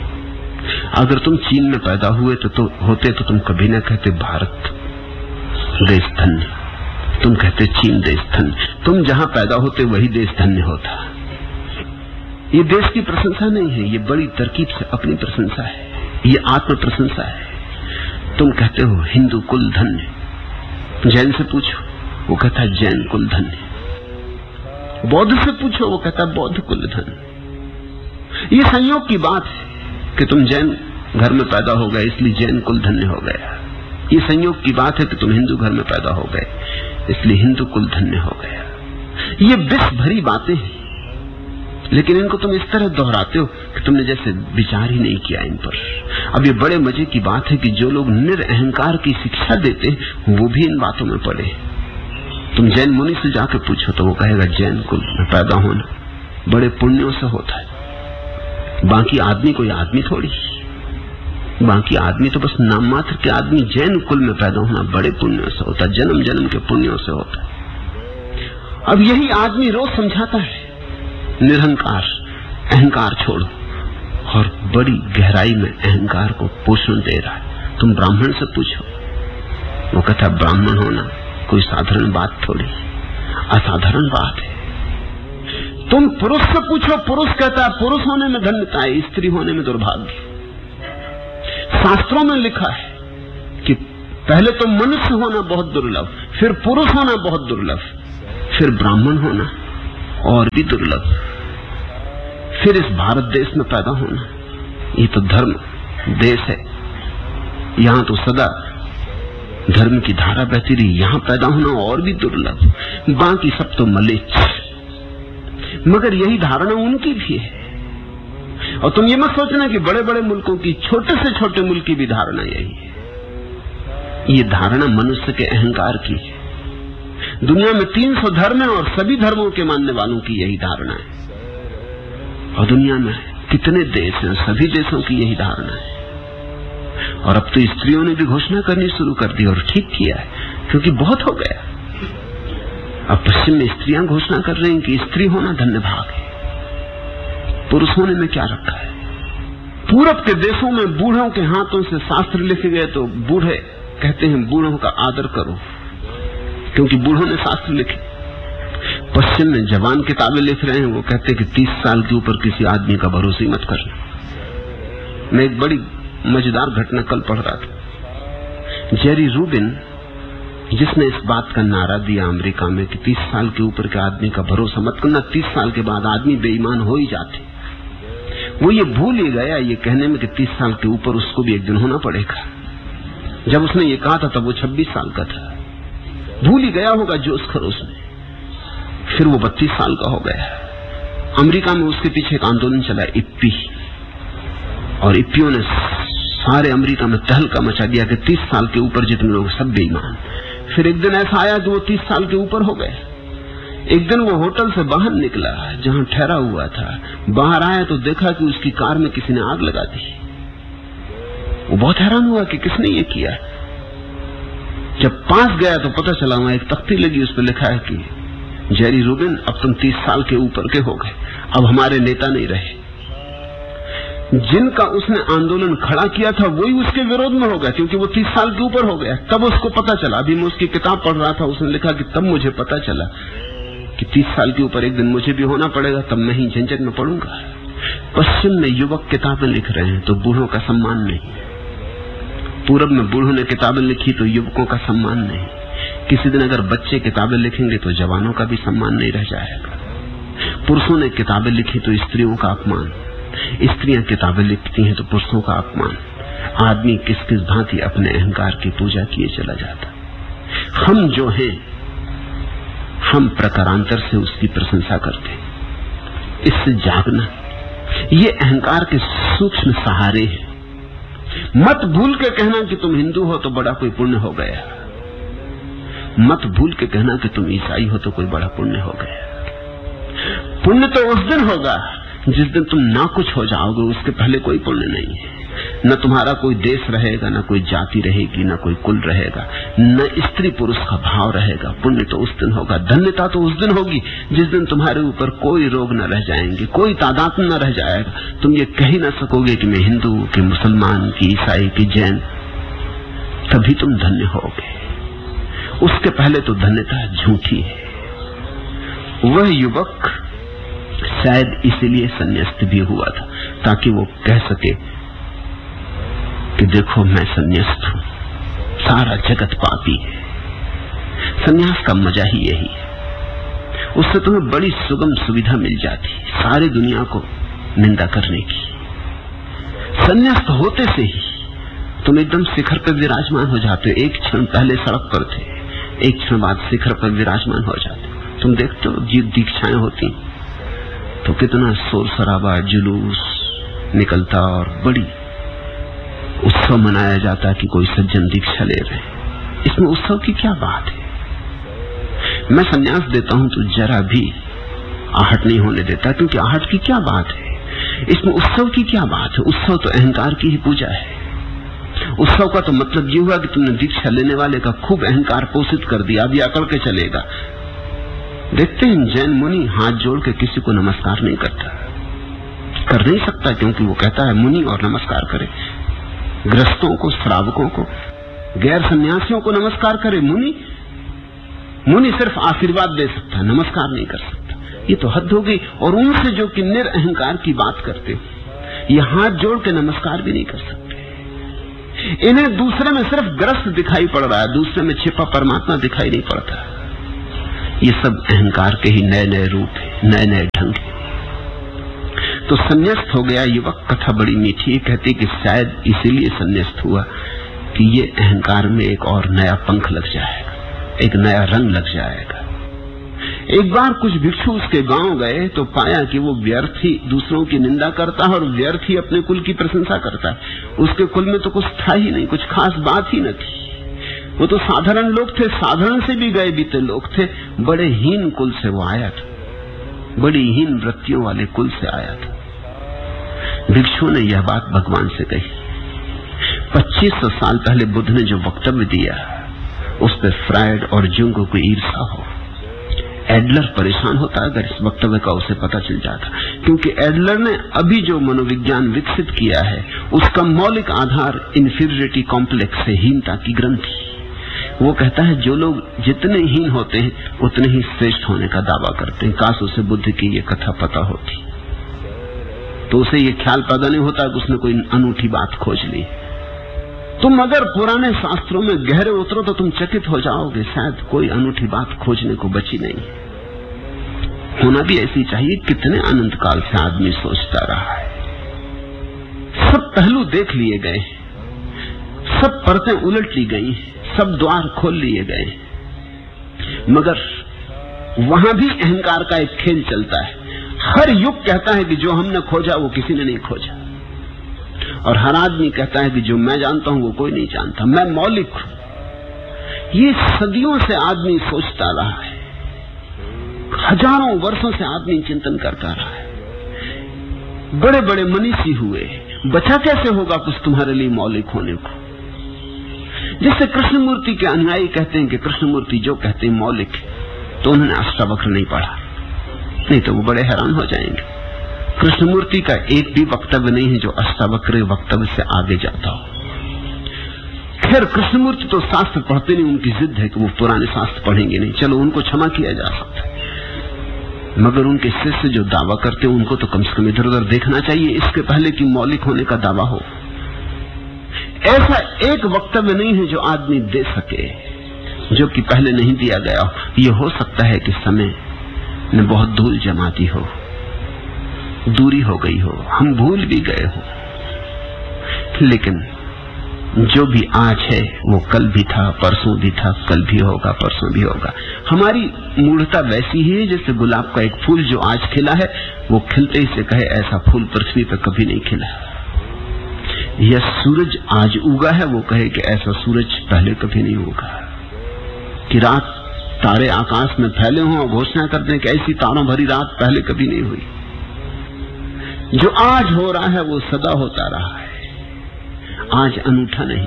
अगर तुम चीन में पैदा हुए तो होते तो तुम कभी ना कहते भारत देश धन्य, तुम कहते चीन देश धन्य। तुम जहां पैदा होते वही देश धन्य होता। ये देश की प्रशंसा नहीं है, ये बड़ी तरकीब से अपनी प्रशंसा है, ये आत्म प्रशंसा है। तुम कहते हो हिंदू कुल धन्य, जैन से पूछो वो कहता है जैन कुल धन्य, बौद्ध से पूछो वो कहता है बौद्ध कुल धन्य। ये संयोग की बात है कि तुम जैन घर में पैदा हो गए इसलिए जैन कुल धन्य हो गया। ये संयोग की बात है कि तुम हिंदू घर में पैदा हो गए इसलिए हिंदू कुल धन्य हो गया। ये विष भरी बातें हैं, लेकिन इनको तुम इस तरह दोहराते हो कि तुमने जैसे विचार ही नहीं किया इन पर। अब ये बड़े मजे की बात है कि जो लोग निरअहंकार की शिक्षा देते वो भी इन बातों में पड़े। तुम जैन मुनि से जाकर पूछो तो वो कहेगा जैन कुल में पैदा होना बड़े पुण्यों से होता है। बाकी आदमी कोई आदमी थोड़ी, बाकी आदमी तो बस नाम मात्र के आदमी। जैन कुल में पैदा होना बड़े पुण्यों से होता है, जन्म जन्म के पुण्यों से होता है। अब यही आदमी रोज समझाता है निरहंकार, अहंकार छोड़ो, और बड़ी गहराई में अहंकार को पोषण दे रहा है। तुम ब्राह्मण से पूछो, वो कहता ब्राह्मण होना कोई साधारण बात थोड़ी, असाधारण बात है। तुम पुरुष से पूछो, पुरुष कहता है पुरुष होने में धन्यता है, स्त्री होने में दुर्भाग्य। शास्त्रों में लिखा है कि पहले तो मनुष्य होना बहुत दुर्लभ, फिर पुरुष होना बहुत दुर्लभ, फिर ब्राह्मण होना और भी दुर्लभ, फिर इस भारत देश में पैदा होना। ये तो धर्म देश है, यहां तो सदा धर्म की धारा बहती रही, यहां पैदा होना और भी दुर्लभ, बाकी सब तो मलेच्छ। मगर यही धारणा उनकी भी है। और तुम ये मत सोचना कि बड़े बड़े मुल्कों की, छोटे से छोटे मुल्क की भी धारणा यही है। ये धारणा मनुष्य के अहंकार की है। दुनिया में 300 धर्म है और सभी धर्मों के मानने वालों की यही धारणा है। और दुनिया में कितने देश हैं, सभी देशों की यही धारणा है। और अब तो स्त्रियों ने भी घोषणा करनी शुरू कर दी, और ठीक किया है, क्योंकि बहुत हो गया। अब पश्चिम में स्त्रियां घोषणा कर रही हैं कि स्त्री होना धन्य भाग है, पुरुष होने में क्या रखा है। पूरब के देशों में बूढ़ों के हाथों से शास्त्र लिखे गए तो बूढ़े कहते हैं बूढ़ों का आदर करो, क्योंकि बूढ़ों ने शास्त्र लिखे। पश्चिम में जवान किताबें लिख रहे हैं, वो कहते हैं कि 30 साल के ऊपर किसी आदमी का भरोसा मत करना। मैं एक बड़ी मजेदार घटना कल पढ़ रहा था। जेरी रूबिन, जिसने इस बात का नारा दिया अमेरिका में कि 30 साल के ऊपर के आदमी का भरोसा मत करना, 30 साल के बाद आदमी बेईमान हो ही जाते, वो ये भूल ही गया ये कहने में कि 30 साल के ऊपर उसको भी एक दिन होना पड़ेगा। जब उसने ये कहा था तब वो 26 साल का था, भूल ही गया होगा जोश खरोश में। फिर वो 32 साल का हो गया, अमेरिका में उसके पीछे एक आंदोलन चला, इप्पी, और इप्पियों ने सारे अमेरिका में तहलका मचा दिया कि 30 साल के ऊपर जितने लोग सब बेईमान। फिर एक दिन ऐसा आया कि वो 30 साल के ऊपर हो गए। एक दिन वो होटल से बाहर निकला जहां ठहरा हुआ था, बाहर आया तो देखा कि उसकी कार में किसी ने आग लगा दी। वो बहुत हैरान हुआ कि किसने ये किया। जब पास गया तो पता चला वहां एक तख्ती लगी, उस पर लिखा है कि जेरी रूबिन, अब तुम 30 साल के ऊपर के हो गए, अब हमारे नेता नहीं रहे। जिनका उसने आंदोलन खड़ा किया था वही उसके विरोध में हो गया, क्योंकि वो 30 साल के ऊपर हो गया। तब उसको पता चला, अभी मैं उसकी किताब पढ़ रहा था, उसने लिखा कि तब मुझे पता चला कि 30 साल के ऊपर एक दिन मुझे भी होना पड़ेगा, तब मैं ही झंझट में पड़ूंगा। पश्चिम में युवक किताबें लिख रहे हैं तो बूढ़ों का सम्मान नहीं, पूरब में बूढ़ों ने किताबें लिखी तो युवकों का सम्मान नहीं। किसी दिन अगर बच्चे किताबें लिखेंगे तो जवानों का भी सम्मान नहीं रह जाएगा। पुरुषों ने किताबें लिखी तो स्त्रियों का अपमान, स्त्रियां किताबें लिखती हैं तो पुरुषों का अपमान। आदमी किस किस भांति अपने अहंकार की पूजा किए चला जाता। हम जो हैं, हम प्रकारांतर से उसकी प्रशंसा करते हैं। इससे जागना, ये अहंकार के सूक्ष्म सहारे हैं। मत भूल के कहना कि तुम हिंदू हो तो बड़ा कोई पुण्य हो गया, मत भूल के कहना कि तुम ईसाई हो तो कोई बड़ा पुण्य हो गया। पुण्य तो उस दिन होगा जिस दिन तुम ना कुछ हो जाओगे, उसके पहले कोई पुण्य नहीं है। न तुम्हारा कोई देश रहेगा, न कोई जाति रहेगी, न कोई कुल रहेगा, न स्त्री पुरुष का भाव रहेगा। पुण्य तो उस दिन होगा, धन्यता तो उस दिन होगी जिस दिन तुम्हारे ऊपर कोई रोग न रह जाएंगे, कोई तादाद न रह जाएगा। तुम ये कह ही ना सकोगे कि मैं हिंदू, कि मुसलमान, कि ईसाई, कि जैन, तभी तुम धन्य होगे। उसके पहले तो धन्यता झूठी है। वह युवक शायद इसीलिए संन्यास्त भी हुआ था, ताकि वो कह सके कि देखो मैं संन्यास्त हूं, सारा जगत पापी है। संन्यास का मजा ही यही है, उससे तुम्हें बड़ी सुगम सुविधा मिल जाती, सारी दुनिया को निंदा करने की। संन्यास्त होते से ही तुम एकदम शिखर पर विराजमान हो जाते हो। एक क्षण पहले सड़क पर थे, एक क्षण बाद शिखर पर विराजमान हो जाते। तुम देखते हो जीव दीक्षाएं होती तो कितना शोर शराबा, जुलूस निकलता और बड़ी उत्सव मनाया जाता कि कोई सज्जन दीक्षा ले रहे। इसमें उत्सव की क्या बात है? मैं संन्यास देता हूं तो जरा भी आहट नहीं होने देता, क्योंकि आहट की क्या बात है, इसमें उत्सव की क्या बात है? उत्सव तो अहंकार की ही पूजा है। उत्सव का तो मतलब ये हुआ कि तुमने दीक्षा लेने वाले का खूब अहंकार पोषित कर दिया, अभी अकड़ के चलेगा। देखते हैं जैन मुनि हाथ जोड़ के किसी को नमस्कार नहीं करता, कर नहीं सकता, क्योंकि वो कहता है मुनि और नमस्कार करे। ग्रस्तों को, श्रावकों को, गैर सन्यासियों को नमस्कार करे मुनि। मुनि सिर्फ आशीर्वाद दे सकता है, नमस्कार नहीं कर सकता। ये तो हद हो गई। और उनसे जो कि निरअहंकार की बात करते हो, ये हाथ जोड़ के नमस्कार भी नहीं कर सकते। इन्हें दूसरे में सिर्फ ग्रस्त दिखाई पड़ रहा है, दूसरे में छिपा परमात्मा दिखाई नहीं पड़ता। ये सब अहंकार के ही नए नए रूप है, नए नए ढंग है। तो संन्यास्त हो गया युवक। कथा बड़ी मीठी है, कहती कि शायद इसीलिए संन्यास्त हुआ कि ये अहंकार में एक और नया पंख लग जाएगा, एक नया रंग लग जाएगा। एक बार कुछ भिक्षु उसके गांव गए तो पाया कि वो व्यर्थ ही दूसरों की निंदा करता है और व्यर्थ ही अपने कुल की प्रशंसा करता है। उसके कुल में तो कुछ था ही नहीं, कुछ खास बात ही न थी। वो तो साधारण लोग थे, साधारण से भी गए बीते लोग थे। बड़े हीन कुल से वो आया था, बड़ी हीन वृत्तियों वाले कुल से आया था। भिक्षु ने यह बात भगवान से कही। 2500 साल पहले बुद्ध ने जो वक्तव्य दिया उस पर फ्रायड और जुंग को ईर्षा हो। एडलर परेशान होता अगर इस वक्तव्य का उसे पता चल जाता, क्योंकि एडलर ने अभी जो मनोविज्ञान विकसित किया है उसका मौलिक आधार इंफीरियरिटी कॉम्प्लेक्स है, हीनता की ग्रंथि। वो कहता है जो लोग जितने हीन होते हैं उतने ही श्रेष्ठ होने का दावा करते हैं। काश उसे बुद्ध की ये कथा पता होती तो उसे ये ख्याल पैदा नहीं होता कि उसने कोई अनूठी बात खोज ली। तुम अगर पुराने शास्त्रों में गहरे उतरो तो तुम चकित हो जाओगे, शायद कोई अनूठी बात खोजने को बची नहीं। होना भी ऐसी चाहिए। कितने अनंत काल से आदमी सोचता रहा है, सब पहलू देख लिए गए, सब परतें उलट ली गई, सब द्वार खोल लिए गए, मगर वहां भी अहंकार का एक खेल चलता है। हर युग कहता है कि जो हमने खोजा वो किसी ने नहीं खोजा, और हर आदमी कहता है कि जो मैं जानता हूं वो कोई नहीं जानता, मैं मौलिक हूं। ये सदियों से आदमी सोचता रहा है, हजारों वर्षों से आदमी चिंतन करता रहा है, बड़े बड़े मनीषी हुए, बचा कैसे होगा कुछ तुम्हारे लिए मौलिक होने को। जिससे कृष्णमूर्ति के अनुयायी कहते हैं कि कृष्णमूर्ति जो कहते हैं मौलिक, तो उन्होंने अष्टावक्र नहीं पढ़ा, नहीं तो वो बड़े हैरान हो जाएंगे। कृष्णमूर्ति का एक भी वक्तव्य नहीं है जो अष्टावक्र वक्तव्य से आगे जाता हो। खैर कृष्णमूर्ति तो शास्त्र पढ़ते नहीं, उनकी जिद है कि वो पुराने शास्त्र पढ़ेंगे नहीं, चलो उनको क्षमा किया जा सकता है, मगर उनके शिष्य जो दावा करते हैं उनको तो कम से कम इधर उधर देखना चाहिए इसके पहले कि मौलिक होने का दावा हो। ऐसा एक वक्तव्य नहीं है जो आदमी दे सके जो कि पहले नहीं दिया गया हो। ये हो सकता है कि समय ने बहुत धूल जमा दी हो, दूरी हो गई हो, हम भूल भी गए हो, लेकिन जो भी आज है वो कल भी था, परसों भी था, कल भी होगा, परसों भी होगा। हमारी मूढ़ता वैसी ही है जैसे गुलाब का एक फूल जो आज खिला है वो खिलते ही से कहे ऐसा फूल पृथ्वी पर कभी नहीं खिला। या सूरज आज उगा है वो कहे कि ऐसा सूरज पहले कभी नहीं उगा। कि रात तारे आकाश में फैले हों और घोषणा कर दें कि ऐसी तारों भरी रात पहले कभी नहीं हुई। जो आज हो रहा है वो सदा होता रहा है, आज अनूठा नहीं।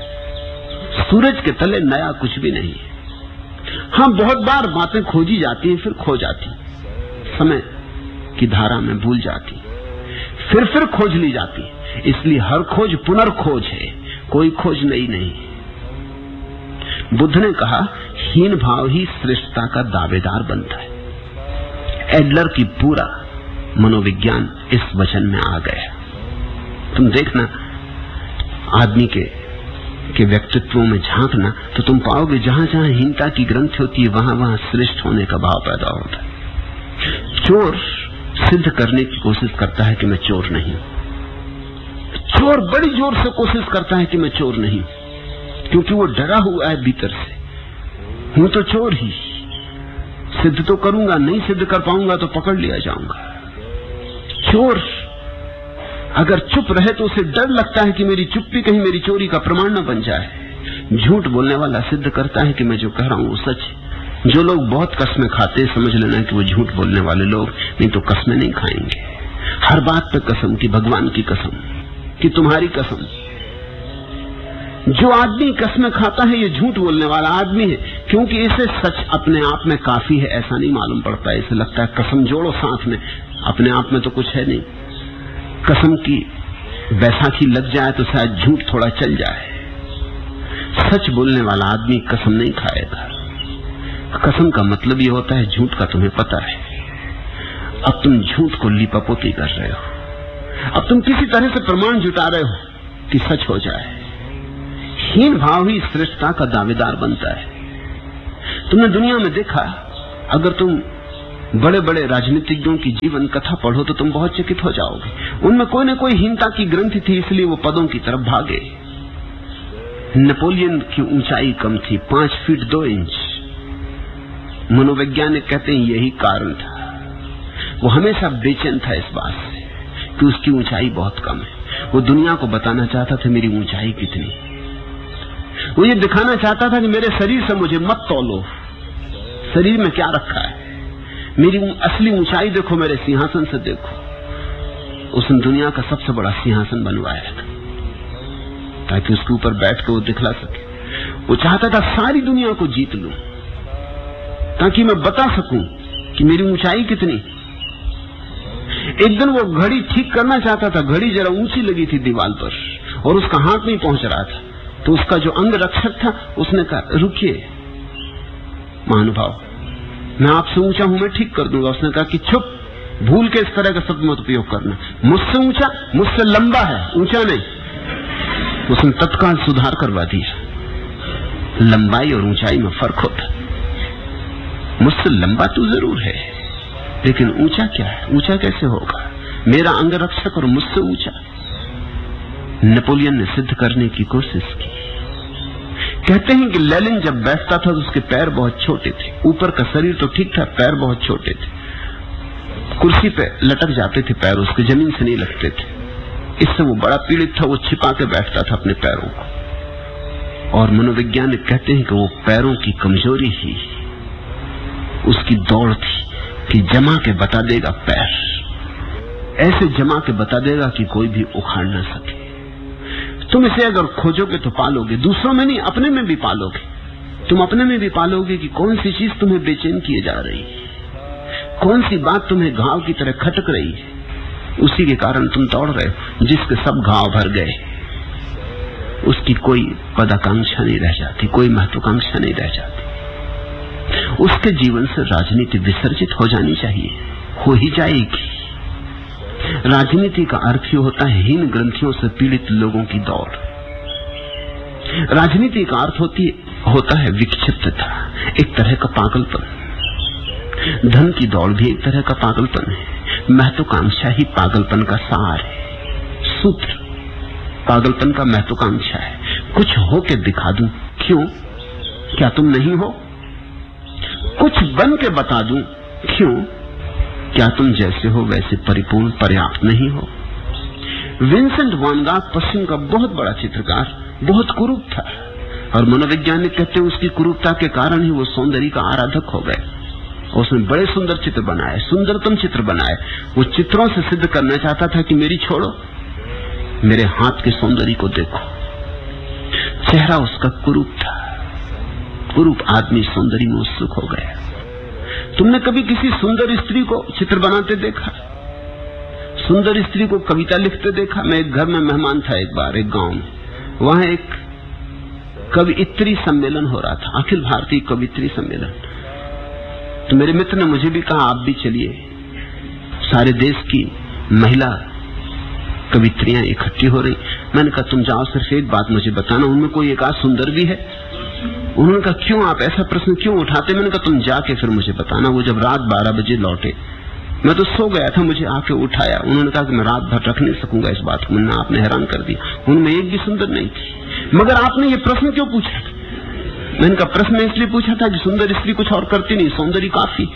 सूरज के तले नया कुछ भी नहीं। हाँ, बहुत बार बातें खोजी जाती हैं फिर खो जाती, समय की धारा में भूल जाती, फिर खोज ली जाती। इसलिए हर खोज पुनर्खोज है, कोई खोज नई नहीं। बुद्ध ने कहा हीन भाव ही श्रेष्ठता का दावेदार बनता है। एडलर की पूरा मनोविज्ञान इस वचन में आ गया। तुम देखना आदमी के व्यक्तित्वों में झांकना तो तुम पाओगे जहां जहां हीनता की ग्रंथि होती है वहां वहां श्रेष्ठ होने का भाव पैदा होता है। चोर सिद्ध करने की कोशिश करता है कि मैं चोर नहीं। चोर बड़ी जोर से कोशिश करता है कि मैं चोर नहीं, क्योंकि वो डरा हुआ है भीतर से, हूं तो चोर ही, सिद्ध तो करूंगा, नहीं सिद्ध कर पाऊंगा तो पकड़ लिया जाऊंगा। चोर अगर चुप रहे तो उसे डर लगता है कि मेरी चुप्पी कहीं मेरी चोरी का प्रमाण न बन जाए। झूठ बोलने वाला सिद्ध करता है कि मैं जो कह रहा हूं वो सच है। जो लोग बहुत कस्में खाते समझ लेना कि वो झूठ बोलने वाले लोग, नहीं तो कस्में नहीं खाएंगे। हर बात पे कसम, की भगवान की कसम, कि तुम्हारी कसम। जो आदमी कसमें खाता है ये झूठ बोलने वाला आदमी है, क्योंकि इसे सच अपने आप में काफी है ऐसा नहीं मालूम पड़ता। इसे लगता है कसम जोड़ो साथ में, अपने आप में तो कुछ है नहीं। कसम की बैसाखी लग जाए तो शायद झूठ थोड़ा चल जाए। सच बोलने वाला आदमी कसम नहीं खाएगा। कसम का मतलब ये होता है झूठ का तुम्हें पता है, अब तुम झूठ को लिपापोती कर रहे हो, अब तुम किसी तरह से प्रमाण जुटा रहे हो कि सच हो जाए। हीन भाव ही श्रेष्ठता का दावेदार बनता है। तुमने दुनिया में देखा, अगर तुम बड़े बड़े राजनीतिज्ञों की जीवन कथा पढ़ो तो तुम बहुत चकित हो जाओगे। उनमें कोई न कोई हीनता की ग्रंथि थी, इसलिए वो पदों की तरफ भागे। नेपोलियन की ऊंचाई कम थी, 5 फीट 2 इंच। मनोवैज्ञानिक कहते हैं यही कारण था। वो हमेशा बेचैन था इस बात से कि उसकी ऊंचाई बहुत कम है। वो दुनिया को बताना चाहता था मेरी ऊंचाई कितनी। वो ये दिखाना चाहता था कि मेरे शरीर से मुझे मत तौलो, शरीर में क्या रखा है, मेरी असली ऊंचाई देखो, मेरे सिंहासन से देखो। उसने दुनिया का सबसे बड़ा सिंहासन बनवाया था ताकि उसके ऊपर बैठ कर वो दिखला सके। वो चाहता था सारी दुनिया को जीत लूं ताकि मैं बता सकूं कि मेरी ऊंचाई कितनी। एक दिन वो घड़ी ठीक करना चाहता था, घड़ी जरा ऊंची लगी थी दीवार पर और उसका हाथ नहीं पहुंच रहा था, तो उसका जो अंग रक्षक था उसने कहा रुकिए महानुभाव, मैं आपसे ऊंचा हूं, मैं ठीक कर दूंगा। उसने कहा कि चुप, भूल के इस तरह का शब्द मत उपयोग करना, मुझसे ऊंचा, मुझसे लंबा है, ऊंचा नहीं। उसने तत्काल सुधार करवा दिया। लंबाई और ऊंचाई में फर्क होता। मुझसे लंबा तो जरूर है, लेकिन ऊंचा क्या है, ऊंचा कैसे होगा? मेरा अंग रक्षक और मुझसे ऊंचा। नेपोलियन ने सिद्ध करने की कोशिश की। कहते हैं कि लेनिन जब बैठता था तो उसके पैर बहुत छोटे थे, ऊपर का शरीर तो ठीक था, पैर बहुत छोटे थे। कुर्सी पे लटक जाते थे पैर, उसके जमीन से नहीं लगते थे। इससे वो बड़ा पीड़ित था, वो छिपा के बैठता था अपने पैरों को। और मनोवैज्ञानिक कहते हैं कि वो पैरों की कमजोरी ही उसकी दौड़ थी कि जमा के बता देगा, पैर ऐसे जमा के बता देगा कि कोई भी उखाड़ ना सके। तुम इसे अगर खोजोगे तो पालोगे, दूसरों में नहीं अपने में भी पालोगे। तुम अपने में भी पालोगे कि कौन सी चीज तुम्हें बेचैन किए जा रही है, कौन सी बात तुम्हें घाव की तरह खटक रही है। उसी के कारण तुम दौड़ रहे हो। जिसके सब घाव भर गए उसकी कोई पदाकांक्षा नहीं रह जाती, कोई महत्वाकांक्षा नहीं रह जाती। उसके जीवन से राजनीति विसर्जित हो जानी चाहिए, हो ही जाएगी। राजनीति का अर्थ ही होता है हीन ग्रंथियों से पीड़ित लोगों की दौड़। राजनीति का अर्थ होता है विक्षिप्तता, एक तरह का पागलपन। धन की दौड़ भी एक तरह का पागलपन है। महत्वाकांक्षा ही पागलपन का सार है। सूत्र पागलपन का महत्वाकांक्षा है। कुछ हो के दिखा दूं, क्यों? क्या तुम नहीं हो? कुछ बन के बता दूं, क्यों? क्या तुम जैसे हो वैसे परिपूर्ण पर्याप्त नहीं हो? विंसेंट वैन गॉग पश्चिम का बहुत बड़ा चित्रकार, बहुत कुरूप था, और मनोवैज्ञानिक कहते हैं उसकी कुरूपता के कारण ही वो सौंदर्य का आराधक हो गए। उसने बड़े सुंदर चित्र बनाए, सुंदरतम चित्र बनाए। वो चित्रों से सिद्ध करना चाहता था कि मेरी छोड़ो, मेरे हाथ के सौंदर्य को देखो। चेहरा उसका कुरूप था। कुरूप आदमी सौंदर्य में उत्सुक हो गया। तुमने कभी किसी सुंदर स्त्री को चित्र बनाते देखा? सुंदर स्त्री को कविता लिखते देखा? मैं एक घर में मेहमान था एक बार, एक गांव में। वहां एक कवियत्री सम्मेलन हो रहा था, अखिल भारतीय कवियत्री सम्मेलन। तो मेरे मित्र ने मुझे भी कहा आप भी चलिए। सारे देश की महिला कवित्रियां इकट्ठी हो रही। मैंने कहा तुम जाओ, सिर्फ एक बात मुझे बताना, उनमें कोई एक आध सुंदर भी है? उन्होंने कहा क्यों, आप ऐसा प्रश्न क्यों उठाते? मैंने कहा तुम जाके फिर मुझे बताना। वो जब रात 12 बजे लौटे, मैं तो सो गया था, मुझे आके उठाया। उन्होंने कहा कि मैं रात भर रख नहीं सकूंगा इस बात को। मैंने आपने हैरान कर दिया, उनमें एक भी सुंदर नहीं थी। मगर आपने ये प्रश्न क्यों पूछा? मैंने कहा प्रश्न इसलिए पूछा था कि सुंदर स्त्री कुछ और करती नहीं, सौंदर्य काफी।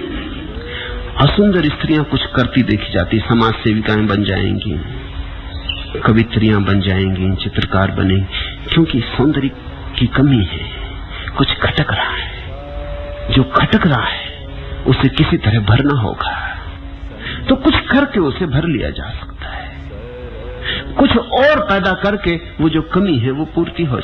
असुंदर स्त्रियां कुछ करती देखी जाती, समाज सेविकाएं बन जाएंगी, कवित्रियां बन जाएंगी, चित्रकार बनेंगी, क्योंकि सौंदर्य की कमी है। कुछ खटक रहा है, जो खटक रहा है उसे किसी तरह भरना होगा। तो कुछ करके उसे भर लिया जा सकता है, कुछ और पैदा करके वो जो कमी है वो पूर्ति हो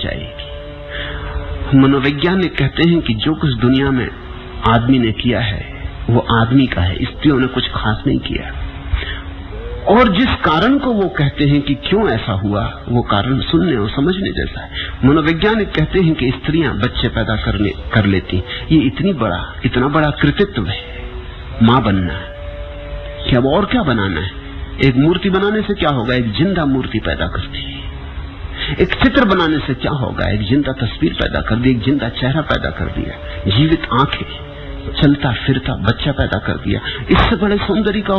जाएगी। मनोवैज्ञानिक कहते हैं कि जो कुछ दुनिया में आदमी ने किया है वो आदमी का है, स्त्रियों ने कुछ खास नहीं किया। और जिस कारण को वो कहते हैं कि क्यों ऐसा हुआ, वो कारण सुनने और समझने जैसा है। मनोवैज्ञानिक कहते हैं कि स्त्रियां बच्चे पैदा कर लेती, ये इतना बड़ा कृतित्व है मां बनना। कि अब और क्या बनाना है? एक मूर्ति बनाने से क्या होगा? एक जिंदा मूर्ति पैदा करती है। एक चित्र बनाने से क्या होगा? एक जिंदा तस्वीर पैदा कर दी, एक जिंदा चेहरा पैदा कर दिया, जीवित आंखें, चलता फिरता बच्चा पैदा कर दिया। इससे बड़े सौंदर्य का